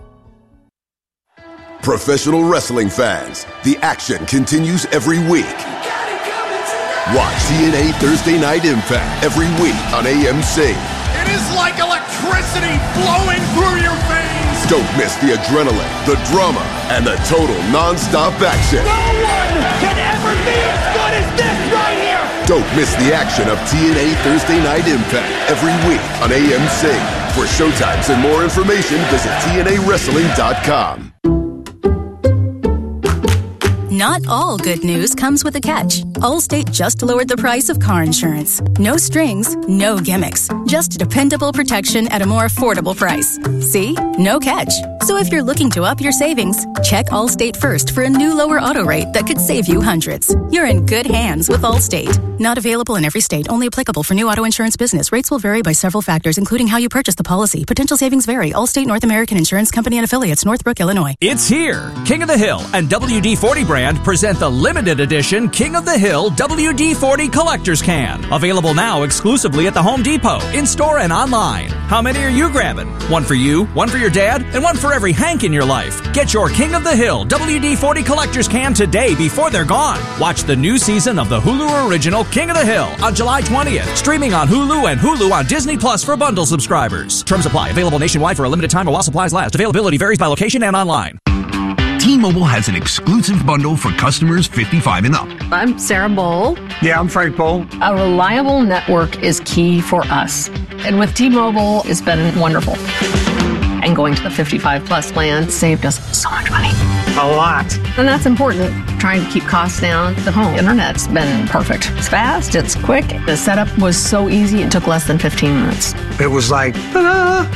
Professional wrestling fans, the action continues every week. Watch T N A Thursday Night Impact every week on A M C. It is like electricity flowing through your veins. Don't miss the adrenaline, the drama, and the total non-stop action. No one can ever be as good as this right here. Don't miss the action of T N A Thursday Night Impact every week on A M C. For showtimes and more information, visit T N A wrestling dot com. Not all good news comes with a catch. Allstate just lowered the price of car insurance. No strings, no gimmicks. Just dependable protection at a more affordable price. See? No catch. So if you're looking to up your savings, check Allstate first for a new lower auto rate that could save you hundreds. You're in good hands with Allstate. Not available in every state. Only applicable for new auto insurance business. Rates will vary by several factors, including how you purchase the policy. Potential savings vary. Allstate North American Insurance Company and affiliates, Northbrook, Illinois. It's here. King of the Hill and W D forty brand present the limited edition King of the Hill W D forty Collector's Can. Available now exclusively at the Home Depot, in-store and online. How many are you grabbing? One for you, one for your dad, and one for every Hank in your life. Get your King of the Hill W D forty Collector's Can today before they're gone. Watch the new season of the Hulu original King of the Hill on July twentieth. Streaming on Hulu and Hulu on Disney Plus for bundle subscribers. Terms apply. Available nationwide for a limited time or while supplies last. Availability varies by location and online. T-Mobile has an exclusive bundle for customers fifty-five and up. I'm Sarah Bowl. Yeah, I'm Frank Bowl. A reliable network is key for us. And with T-Mobile, it's been wonderful. And going to the fifty-five plus plan saved us so much money. A lot. And that's important. Trying to keep costs down. The home internet's been perfect. It's fast, it's quick. The setup was so easy, it took less than fifteen minutes. It was like, ta-da!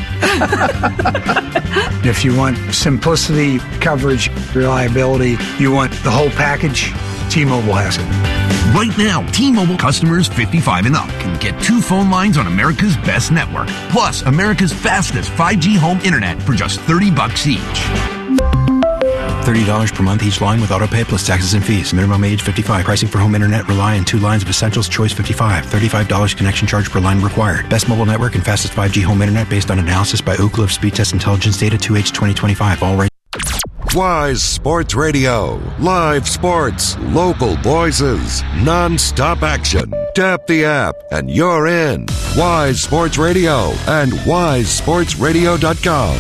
If you want simplicity, coverage, reliability, you want the whole package, T-Mobile has it. Right now, T-Mobile customers fifty-five and up can get two phone lines on America's best network, plus America's fastest five G home internet for just thirty bucks each. thirty dollars per month each line with autopay plus taxes and fees. Minimum age fifty-five. Pricing for home internet rely on two lines of Essentials Choice fifty-five. thirty-five dollars connection charge per line required. Best mobile network and fastest five G home internet based on analysis by Ookla of Speed Test Intelligence Data two H twenty twenty-five. All right. Wise Sports Radio. Live sports, local voices, non-stop action. Tap the app and you're in. Wise Sports Radio and wise sports radio dot com.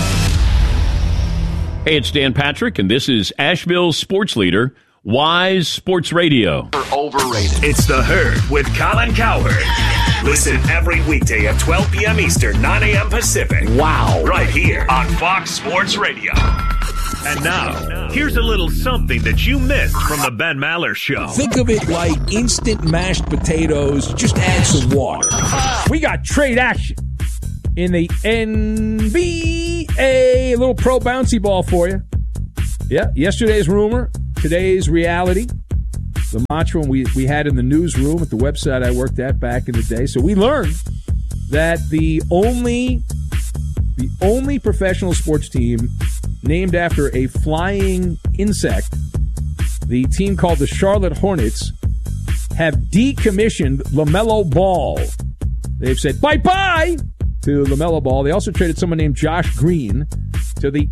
Hey, it's Dan Patrick, and this is Asheville's sports leader, Wise Sports Radio. Overrated. It's The Herd with Colin Cowherd. Listen every weekday at twelve p.m. Eastern, nine a.m. Pacific. Wow. Right here on Fox Sports Radio. And now, Here's a little something that you missed from the Ben Maller Show. Think of it like instant mashed potatoes. Just add some water. We got trade action in the N B A. A little pro bouncy ball for you. Yeah, yesterday's rumor, today's reality. The mantra we, we had in the newsroom at the website I worked at back in the day. So we learned that the only the only professional sports team named after a flying insect, the team called the Charlotte Hornets, have decommissioned LaMelo Ball. They've said bye-bye to LaMelo Ball. They also traded someone named Josh Green to the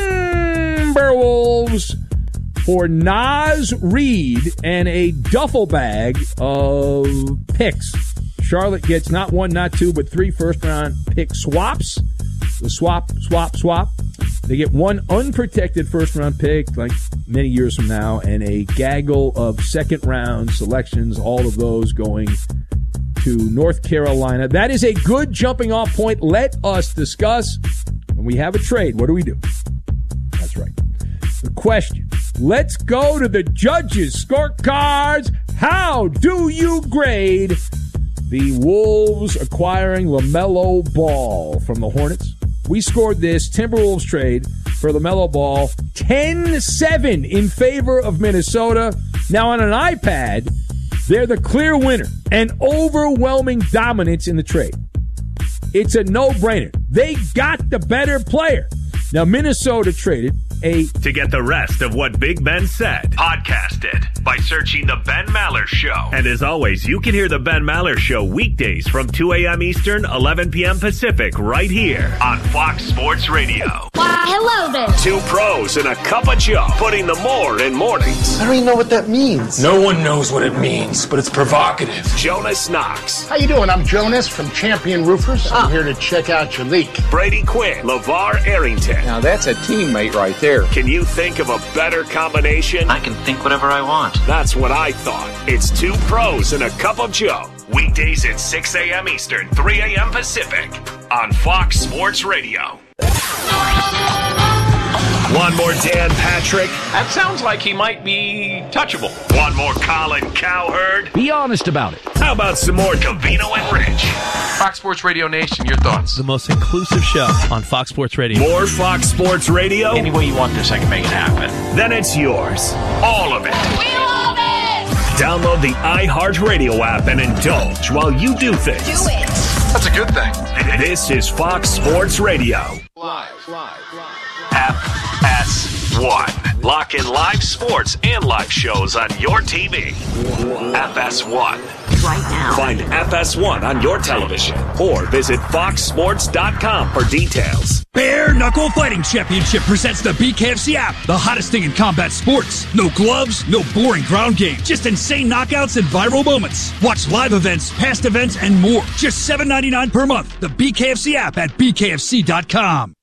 Timberwolves for Naz Reid and a duffel bag of picks. Charlotte gets not one, not two, but three first-round pick swaps. The swap, swap, swap. They get one unprotected first-round pick, like many years from now, and a gaggle of second-round selections, all of those going to North Carolina. That is a good jumping-off point. Let us discuss. When we have a trade, what do we do? That's right. The question. Let's go to the judges' scorecards. How do you grade the Wolves acquiring LaMelo Ball from the Hornets? We scored this Timberwolves trade for LaMelo Ball ten seven in favor of Minnesota. Now on an iPad, they're the clear winner and overwhelming dominance in the trade. It's a no-brainer. They got the better player. Now Minnesota traded a... To get the rest of what Big Ben said, podcast it by searching The Ben Maller Show. And as always, you can hear The Ben Maller Show weekdays from two a.m. Eastern, eleven p.m. Pacific, right here on Fox Sports Radio. Why, hello there. Two pros and a cup of Joe, putting the more in mornings. I don't even know what that means. No one knows what it means, but it's provocative. Jonas Knox. How you doing? I'm Jonas from Champion Roofers. I'm here to check out your leak. Brady Quinn. LeVar Arrington. Now that's a teammate right there. Can you think of a better combination? I can think whatever I want. That's what I thought. It's two pros and a cup of Joe. Weekdays at six a.m. Eastern, three a.m. Pacific on Fox Sports Radio. One more Dan Patrick. That sounds like he might be touchable. One more Colin Cowherd. Be honest about it. How about some more Covino and Rich? Fox Sports Radio Nation, your thoughts? The most inclusive show on Fox Sports Radio. More Fox Sports Radio? Any way you want this, I can make it happen. Then it's yours. All of it. We love it. Download the iHeartRadio app and indulge while you do things. Do it. That's a good thing. This is Fox Sports Radio. Live, live, live. F S one. Lock in live sports and live shows on your T V. F S one. Right now. Find F S one on your television or visit fox sports dot com for details. Bare Knuckle Fighting Championship presents the B K F C app, the hottest thing in combat sports. No gloves, no boring ground game, just insane knockouts and viral moments. Watch live events, past events, and more. Just seven ninety-nine per month. The B K F C app at b k f c dot com.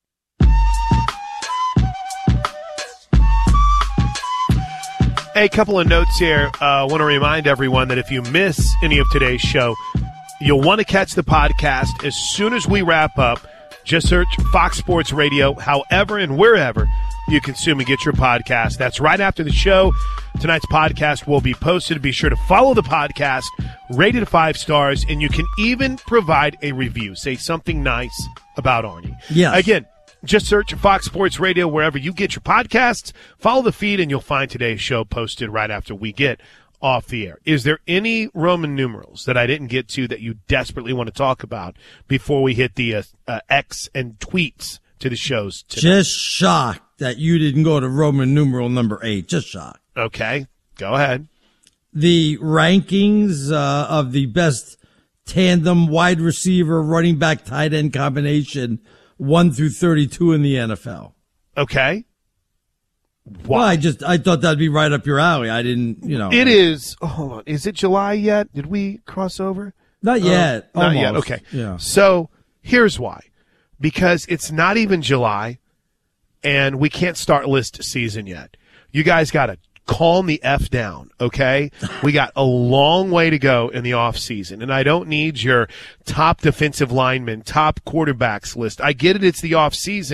A couple of notes here. I uh, want to remind everyone that if you miss any of today's show, you'll want to catch the podcast as soon as we wrap up. Just search Fox Sports Radio, however and wherever you consume and get your podcast. That's right after the show. Tonight's podcast will be posted. Be sure to follow the podcast, rate it five stars, and you can even provide a review. Say something nice about Arnie. Yes. Again, just search Fox Sports Radio wherever you get your podcasts. Follow the feed, and you'll find today's show posted right after we get off the air. Is there any Roman numerals that I didn't get to that you desperately want to talk about before we hit the uh, uh, X and tweets to the shows tonight? Just shocked that you didn't go to Roman numeral number eight. Just shocked. Okay, go ahead. The rankings uh, of the best tandem wide receiver, running back, tight end combination one through thirty-two in the N F L. Okay. Why? Well, I just, I thought that'd be right up your alley. I didn't, you know. It is, oh, hold on. Is it July yet? Did we cross over? Not yet. Uh, not Almost. yet. Okay. Yeah. So here's why. Because it's not even July and we can't start list season yet. You guys got to calm the F down, okay? We got a long way to go in the offseason, and I don't need your top defensive linemen, top quarterbacks list. I get it, it's the offseason,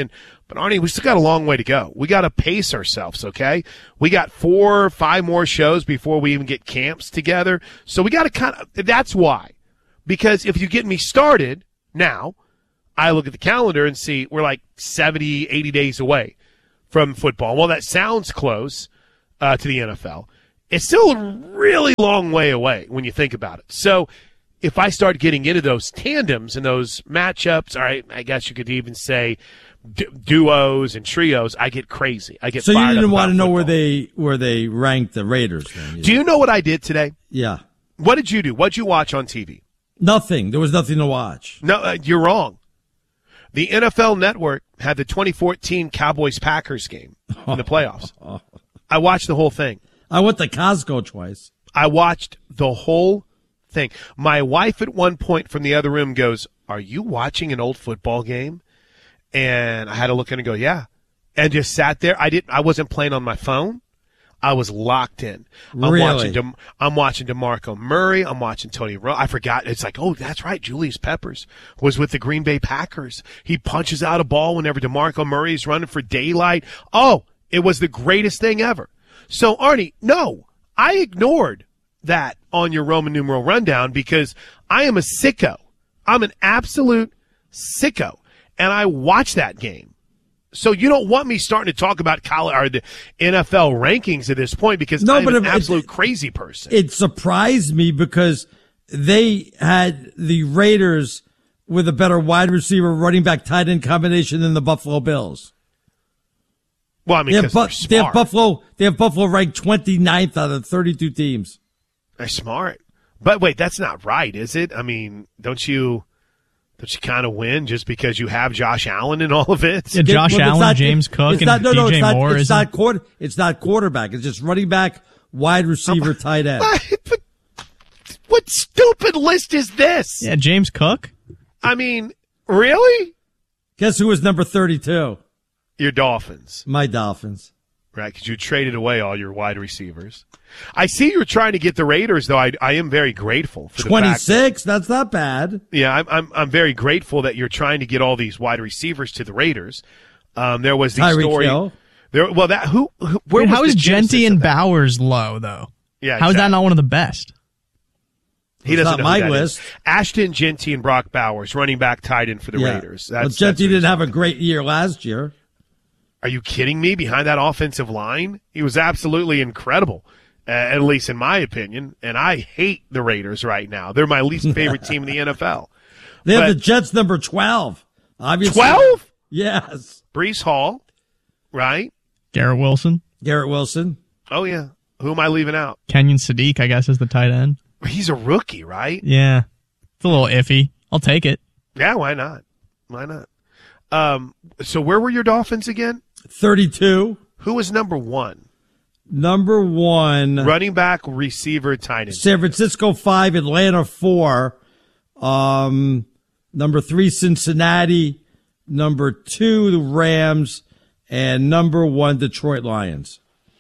But, Arnie, we still got a long way to go. We got to pace ourselves, okay? We got four or five more shows before we even get camps together. So we got to kind of – that's why. Because if you get me started now, I look at the calendar and see we're like seventy, eighty days away from football. Well, that sounds close uh, to the N F L. It's still a really long way away when you think about it. So if I start getting into those tandems and those matchups, all right, I guess you could even say – Du- duos and trios, I get crazy. I get so fired you didn't up want to know football. where they where they ranked the Raiders. Then, Do you know what I did today? Yeah. What did you do? What did you watch on T V? Nothing. There was nothing to watch. No, uh, you're wrong. The N F L Network had the twenty fourteen Cowboys-Packers game in the playoffs. I watched the whole thing. I went to Costco twice. I watched the whole thing. My wife at one point from the other room goes, "Are you watching an old football game?" And I had to look in and go, yeah. And just sat there. I didn't. I wasn't playing on my phone. I was locked in. I'm really? watching. De, I'm watching DeMarco Murray. I'm watching Tony Romo. I forgot. It's like, oh, that's right. Julius Peppers was with the Green Bay Packers. He punches out a ball whenever DeMarco Murray is running for daylight. Oh, it was the greatest thing ever. So, Arnie, no, I ignored that on your Roman numeral rundown because I am a sicko. I'm an absolute sicko. And I watched that game. So you don't want me starting to talk about college or the N F L rankings at this point because no, I'm but an it, absolute it, crazy person. It surprised me because they had the Raiders with a better wide receiver, running back, tight end combination than the Buffalo Bills. Well, I mean, they have, because they're smart. they have Buffalo. They have Buffalo ranked twenty-ninth out of thirty-two teams. They're smart, but wait, that's not right, is it? I mean, don't you? Don't you kind of win just because you have Josh Allen in all of it? Yeah, Josh well, Allen, not, James Cook, and not, no, D J no, it's not, Moore. It's not, quarter, it's not quarterback. It's just running back, wide receiver, um, tight end. But what stupid list is this? Yeah, James Cook. I mean, really? Guess who was number thirty-two? Your Dolphins. My Dolphins. Right, because you traded away all your wide receivers. I see you're trying to get the Raiders, though. I, I am very grateful for the twenty-six. That, that's not bad. Yeah, I'm, I'm I'm very grateful that you're trying to get all these wide receivers to the Raiders. Um, there was the Tyreek story. Hill. There, well, that who, who where Wait, was how the is Genty and that? Bowers low though? Yeah, how exactly. is that not one of the best? He it's doesn't not know my who that list. is. Ashton Genty and Brock Bowers, running back, tight end for the yeah. Raiders. Well, That's, Genty that's didn't have a great year last year. Are you kidding me? Behind that offensive line, he was absolutely incredible. Uh, at least in my opinion, and I hate the Raiders right now. They're my least favorite team in the N F L. They but have the Jets number twelve. Obviously, twelve? Yes. Brees Hall, right? Garrett Wilson. Garrett Wilson. Oh yeah. Who am I leaving out? Kenyon Sadiq, I guess, is the tight end. He's a rookie, right? Yeah, it's a little iffy. I'll take it. Yeah, why not? Why not? Um. So where were your Dolphins again? Thirty-two. Who was number one? Number one, running back, receiver, tight end. San Francisco five, Atlanta four. Um, number three, Cincinnati. Number two, the Rams, and number one, Detroit Lions.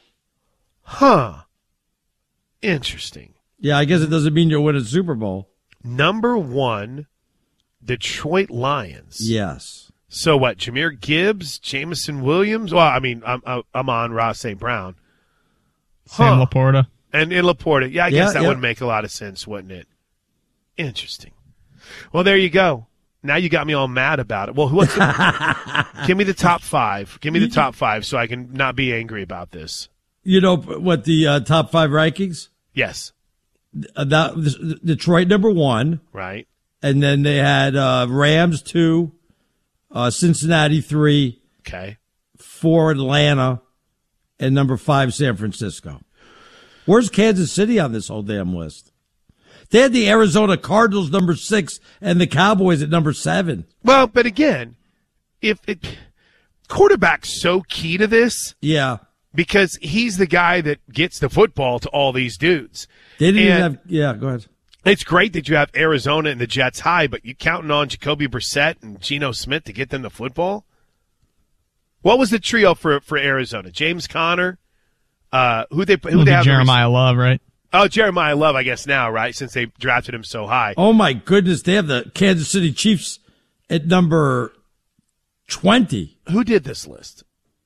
Huh. Interesting. Yeah, I guess it doesn't mean you'll win a Super Bowl. Number one, Detroit Lions. Yes. So what? Jahmyr Gibbs, Jameson Williams. Well, I mean, I'm I'm on Ross Saint Brown. Sam huh. Laporta. And in Laporta. Yeah, I yeah, guess that yeah. would make a lot of sense, wouldn't it? Interesting. Well, there you go. Now you got me all mad about it. Well, what's the, give me the top five. Give me the top five so I can not be angry about this. You know what the uh, top five rankings? Yes. Uh, that, Detroit number one. Right. And then they had uh, Rams two, uh, Cincinnati three. Okay. Four Atlanta. And number five, San Francisco. Where's Kansas City on this whole damn list? They had the Arizona Cardinals number six and the Cowboys at number seven. Well, but again, if it, quarterback's so key to this. Yeah. Because he's the guy that gets the football to all these dudes. They didn't and even have, yeah, go ahead. It's great that you have Arizona and the Jets high, but you counting on Jacoby Brissett and Geno Smith to get them the football? What was the trio for, for Arizona? James Conner, uh, who they who they have? Jeremiah Love, right? Oh, Jeremiah Love, I guess now, right? Since they drafted him so high. Oh my goodness, they have the Kansas City Chiefs at number twenty. Who did this list?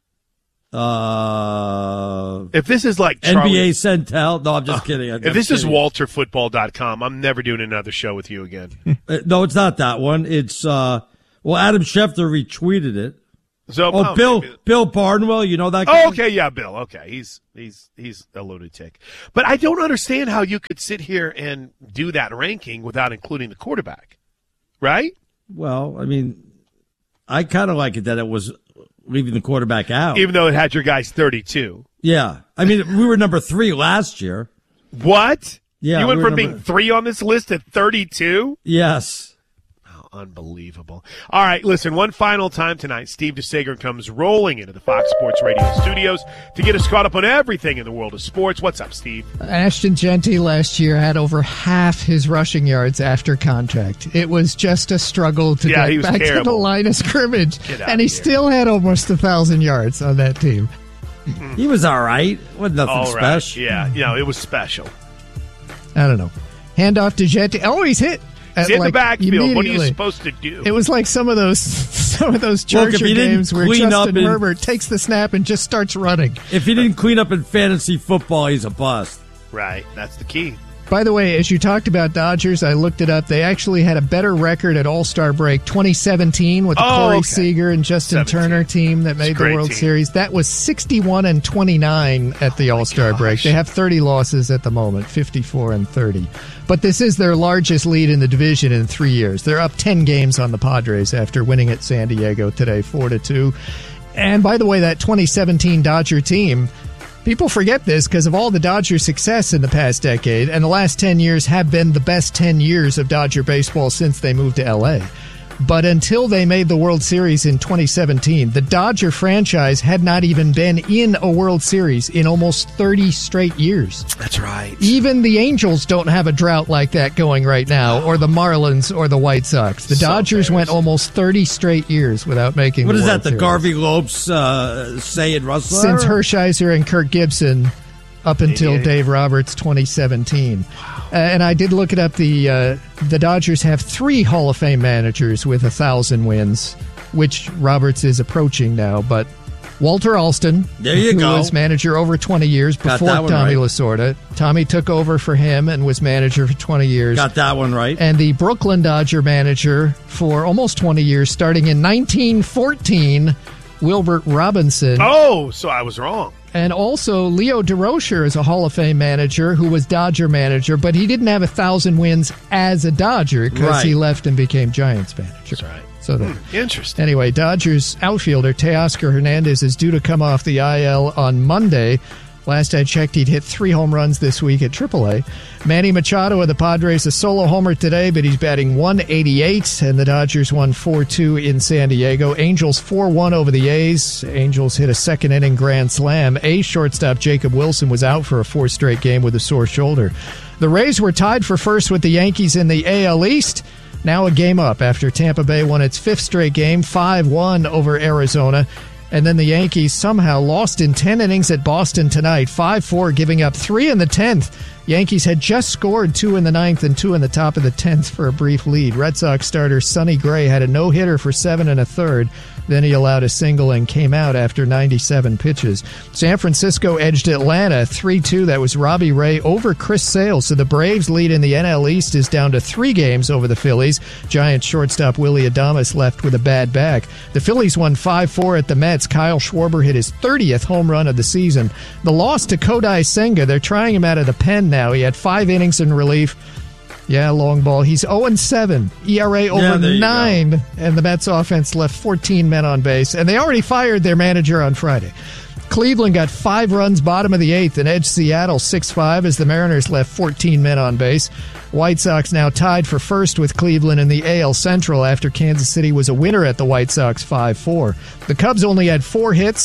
Uh, if this is like Charlie, N B A Centel, no, I'm just uh, kidding. I'm if this kidding. is Walter Football dot com, I'm never doing another show with you again. uh, no, it's not that one. It's, uh, well, Adam Schefter retweeted it. So, oh, oh Bill, maybe. Bill Barnwell, you know that guy? Oh, okay, yeah, Bill. Okay, he's he's he's a lunatic. But I don't understand how you could sit here and do that ranking without including the quarterback, right? Well, I mean, I kind of like it that it was leaving the quarterback out, even though it had your guys thirty-two. Yeah, I mean, we were number three last year. What? Yeah, you went we from number... being three on this list to thirty-two. Yes. Unbelievable. All right, listen, one final time tonight, Steve DeSager comes rolling into the Fox Sports Radio studios to get us caught up on everything in the world of sports. What's up, Steve? Ashton Genty last year had over half his rushing yards after contact. It was just a struggle to yeah, get back terrible. to the line of scrimmage, and he here. still had almost a thousand yards on that team. He was all right. Wasn't nothing all right. special. Yeah, you know, it was special. I don't know. Handoff to Genty. Oh, he's hit. He's in like, the backfield. What are you supposed to do? It was like some of those some of those Charger Look, games where clean Justin up in, Herbert takes the snap and just starts running. If he didn't clean up in fantasy football, he's a bust. Right. That's the key. By the way, as you talked about Dodgers, I looked it up. They actually had a better record at All-Star break twenty seventeen with the oh, Corey okay. Seager and Justin seventeen. Turner team that made the World team. Series. That was sixty-one and twenty-nine at the oh All-Star break. They have thirty losses at the moment, fifty-four and thirty. But this is their largest lead in the division in three years. They're up ten games on the Padres after winning at San Diego today, four to two. And by the way, that twenty seventeen Dodger team, people forget this because of all the Dodgers' success in the past decade, and the last ten years have been the best ten years of Dodger baseball since they moved to L A. But until they made the World Series in twenty seventeen, the Dodger franchise had not even been in a World Series in almost thirty straight years. That's right. Even the Angels don't have a drought like that going right now, or the Marlins or the White Sox. The So Dodgers went almost thirty straight years without making What the is World that, the Series. Garvey Lopes uh, say in Rustler? Since Hershiser and Kirk Gibson up until eighty-eight. Dave Roberts twenty seventeen. Wow. Uh, and I did look it up. The uh, the Dodgers have three Hall of Fame managers with a thousand wins, which Roberts is approaching now. But Walter Alston, there you who go. was manager over twenty years Got before that one Tommy right. Lasorda. Tommy took over for him and was manager for twenty years. Got that one right. And the Brooklyn Dodger manager for almost twenty years, starting in nineteen fourteen, Wilbert Robinson. Oh, so I was wrong. And also, Leo DeRocher is a Hall of Fame manager who was Dodger manager, but he didn't have a thousand wins as a Dodger because Right. he left and became Giants manager. That's right. So that, Hmm, interesting. anyway, Dodgers outfielder Teoscar Hernandez is due to come off the I L on Monday. Last I checked, he'd hit three home runs this week at triple A. Manny Machado of the Padres, a solo homer today, but he's batting one eighty-eight, and the Dodgers won four two in San Diego. Angels four one over the A's. Angels hit a second-inning grand slam. A's shortstop Jacob Wilson was out for a fourth straight game with a sore shoulder. The Rays were tied for first with the Yankees in the A L East. Now a game up after Tampa Bay won its fifth straight game, five one over Arizona. And then the Yankees somehow lost in ten innings at Boston tonight, five four, giving up three in the tenth. Yankees had just scored two in the ninth and two in the top of the tenth for a brief lead. Red Sox starter Sonny Gray had a no-hitter for seven and a third. Then he allowed a single and came out after ninety-seven pitches. San Francisco edged Atlanta three two. That was Robbie Ray over Chris Sale. So the Braves' lead in the N L East is down to three games over the Phillies. Giants shortstop Willie Adames left with a bad back. The Phillies won five four at the Mets. Kyle Schwarber hit his thirtieth home run of the season. The loss to Kodai Senga, they're trying him out of the pen now. He had five innings in relief. Yeah, long ball. He's oh and seven. E R A over Yeah, there you nine. go. And the Mets offense left fourteen men on base. And they already fired their manager on Friday. Cleveland got five runs bottom of the eighth and edged Seattle six five as the Mariners left fourteen men on base. White Sox now tied for first with Cleveland in the A L Central after Kansas City was a winner at the White Sox five four. The Cubs only had four hits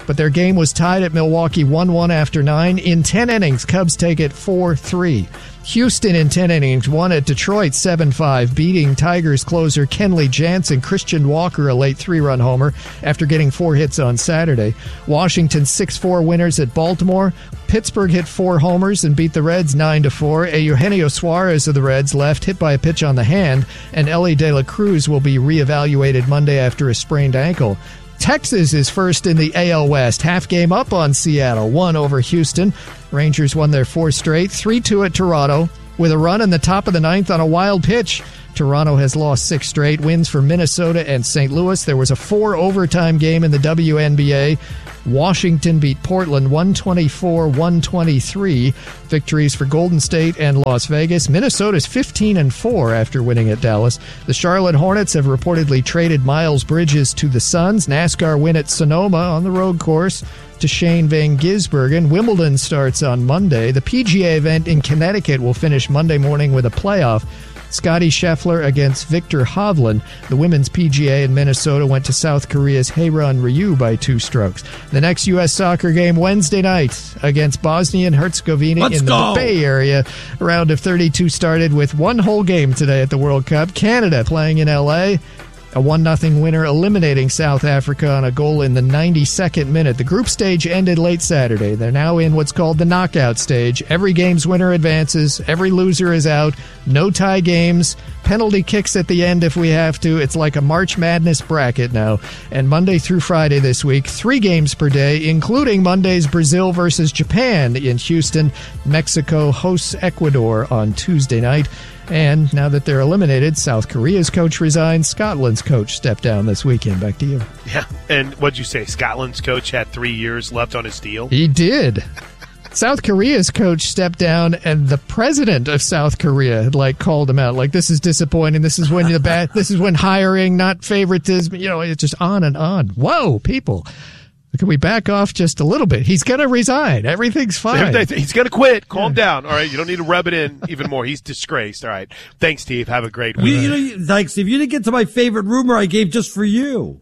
but their game was tied at Milwaukee one one after nine. In ten innings, Cubs take it four three. Houston in ten innings won at Detroit seven five, beating Tigers closer Kenley Jansen. Christian Walker a late three-run homer after getting four hits on Saturday. Washington six four winners at Baltimore. Pittsburgh hit four homers and beat the Reds nine to four. A Eugenio Suarez of the Reds left, hit by a pitch on the hand, and Ellie De La Cruz will be reevaluated Monday after a sprained ankle. Texas is first in the A L West. Half game up on Seattle, one over Houston. Rangers won their fourth straight, three two at Toronto, with a run in the top of the ninth on a wild pitch. Toronto has lost six straight. Wins for Minnesota and Saint Louis. There was a four overtime game in the W N B A. Washington beat Portland one twenty-four to one twenty-three. Victories for Golden State and Las Vegas. Minnesota's fifteen and four after winning at Dallas. The Charlotte Hornets have reportedly traded Miles Bridges to the Suns. NASCAR win at Sonoma on the road course to Shane Van Gisbergen. Wimbledon starts on Monday. The P G A event in Connecticut will finish Monday morning with a playoff. Scotty Scheffler against Victor Hovland. The women's P G A in Minnesota went to South Korea's Haeron Ryu by two strokes. The next U S soccer game Wednesday night against Bosnia and Herzegovina Let's in go. the Bay Area. A round of thirty-two started with one whole game today at the World Cup. Canada playing in L A. A one nothing winner eliminating South Africa on a goal in the ninety-second minute. The group stage ended late Saturday. They're now in what's called the knockout stage. Every game's winner advances. Every loser is out. No tie games. Penalty kicks at the end if we have to. It's like a March Madness bracket now. And Monday through Friday this week, three games per day, including Monday's Brazil versus Japan in Houston. Mexico hosts Ecuador on Tuesday night. And now that they're eliminated, South Korea's coach resigned. Scotland's coach stepped down this weekend. Back to you. Yeah, and what'd you say? Scotland's coach had three years left on his deal? He did. South Korea's coach stepped down, and the president of South Korea had like called him out. Like, this is disappointing. This is when the bad. This is when hiring, not favoritism. You know, it's just on and on. Whoa, people. Can we back off just a little bit? He's going to resign. Everything's fine. He's going to quit. Calm down. All right. You don't need to rub it in even more. He's disgraced. All right. Thanks, Steve. Have a great week. You, you know, you- thanks, Steve. You didn't get to my favorite rumor I gave just for you.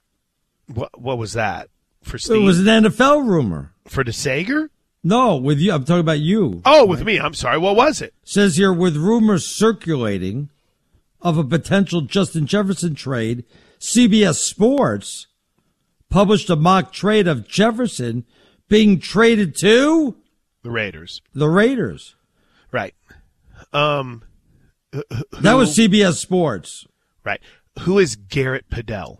What, what was that? For Steve? It was an N F L rumor. For DeSager? No, with you. I'm talking about you. Oh, with me. I'm sorry. What was it? Says here, with rumors circulating of a potential Justin Jefferson trade, C B S Sports published a mock trade of Jefferson being traded to The Raiders. the Raiders. Right. Um, who, That was C B S Sports. Right. Who is Garrett Padell?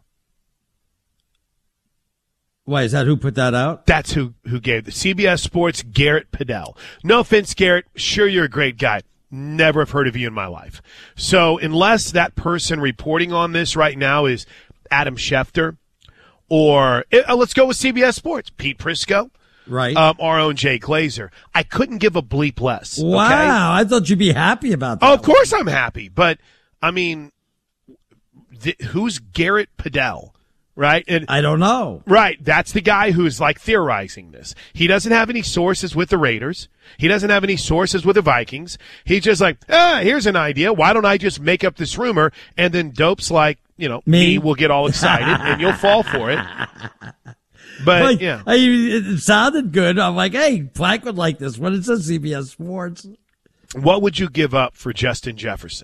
Why, is that who put that out? That's who, who gave the C B S Sports Garrett Padell. No offense, Garrett. Sure, you're a great guy. Never have heard of you in my life. So unless that person reporting on this right now is Adam Schefter, or uh, let's go with C B S Sports, Pete Prisco, right? Um, our own Jay Glazer. I couldn't give a bleep less. Wow, okay? I thought you'd be happy about that. Oh, of course I'm happy, but I mean, th- who's Garrett Padell? Right? And I don't know. Right. That's the guy who's like theorizing this. He doesn't have any sources with the Raiders. He doesn't have any sources with the Vikings. He's just like, ah, here's an idea. Why don't I just make up this rumor? And then dopes like, you know, me, me will get all excited and you'll fall for it. But, Like, yeah. I, it sounded good. I'm like, hey, Black would like this one. It says C B S Sports. What would you give up for Justin Jefferson?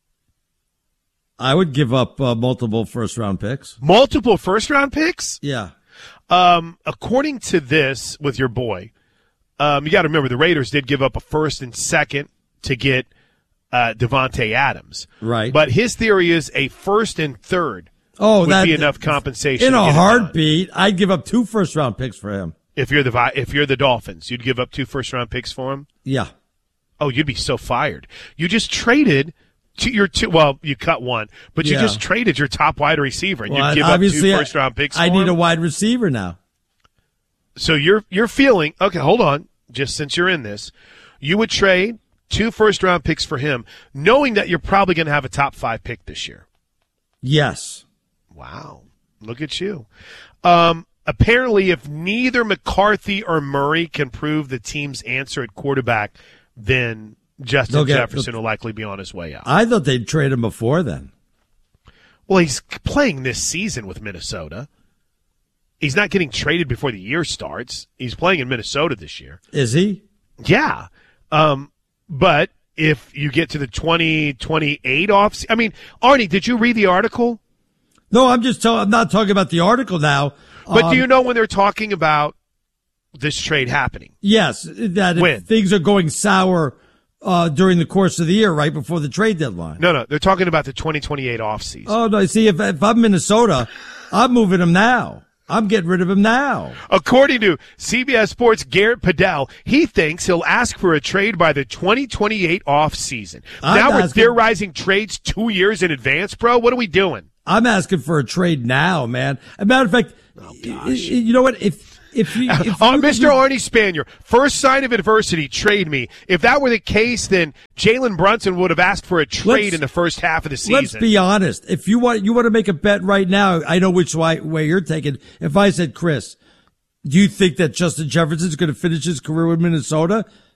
I would give up uh, multiple first-round picks. Multiple first-round picks? Yeah. Um, according to this, with your boy, um, you got to remember the Raiders did give up a first and second to get uh, Devontae Adams. Right. But his theory is a first and third Oh, would that be enough compensation in to a get it heartbeat. I'd give up two first-round picks for him. done. If you're the Vi- if you're the Dolphins, you'd give up two first-round picks for him. Yeah. Oh, you'd be so fired. You just traded. To your two, well, you cut one, but you Yeah. just traded your top wide receiver, and Well, you give up obviously, two first round picks. I for need him? a wide receiver now. So you're you're feeling okay. Hold on, just since you're in this, you would trade two first round picks for him, knowing that you're probably going to have a top five pick this year. Yes. Wow, look at you. Um, apparently, if neither McCarthy or Murray can prove the team's answer at quarterback, then Justin They'll get- Jefferson will likely be on his way out. I thought they'd trade him before then. Well, he's playing this season with Minnesota. he's not getting traded before the year starts. He's playing in Minnesota this year. Is he? Yeah. Um, but if you get to the twenty twenty-eight off, I mean, Arnie, did you read the article? No, I'm just telling, I'm not talking about the article now. But um, do you know when they're talking about this trade happening? Yes, that when? if things are going sour uh, during the course of the year, right before the trade deadline. No, no, they're talking about the twenty twenty-eight offseason. Oh, no, see, if, if I'm Minnesota, I'm moving him now. I'm getting rid of him now. According to C B S Sports' Garrett Padell, he thinks he'll ask for a trade by the twenty twenty-eight offseason. Now we're asking- theorizing trades two years in advance, bro. What are we doing? I'm asking for a trade now, man. As a matter of fact, oh, you know what? If if you, if uh, you Mister Arnie Spanier, first sign of adversity, trade me. If that were the case, then Jalen Brunson would have asked for a trade Let's- in the first half of the season. Let's be honest. If you want, you want to make a bet right now. I know which way, way you're taking. If I said, Chris, do you think that Justin Jefferson's going to finish his career with Minnesota?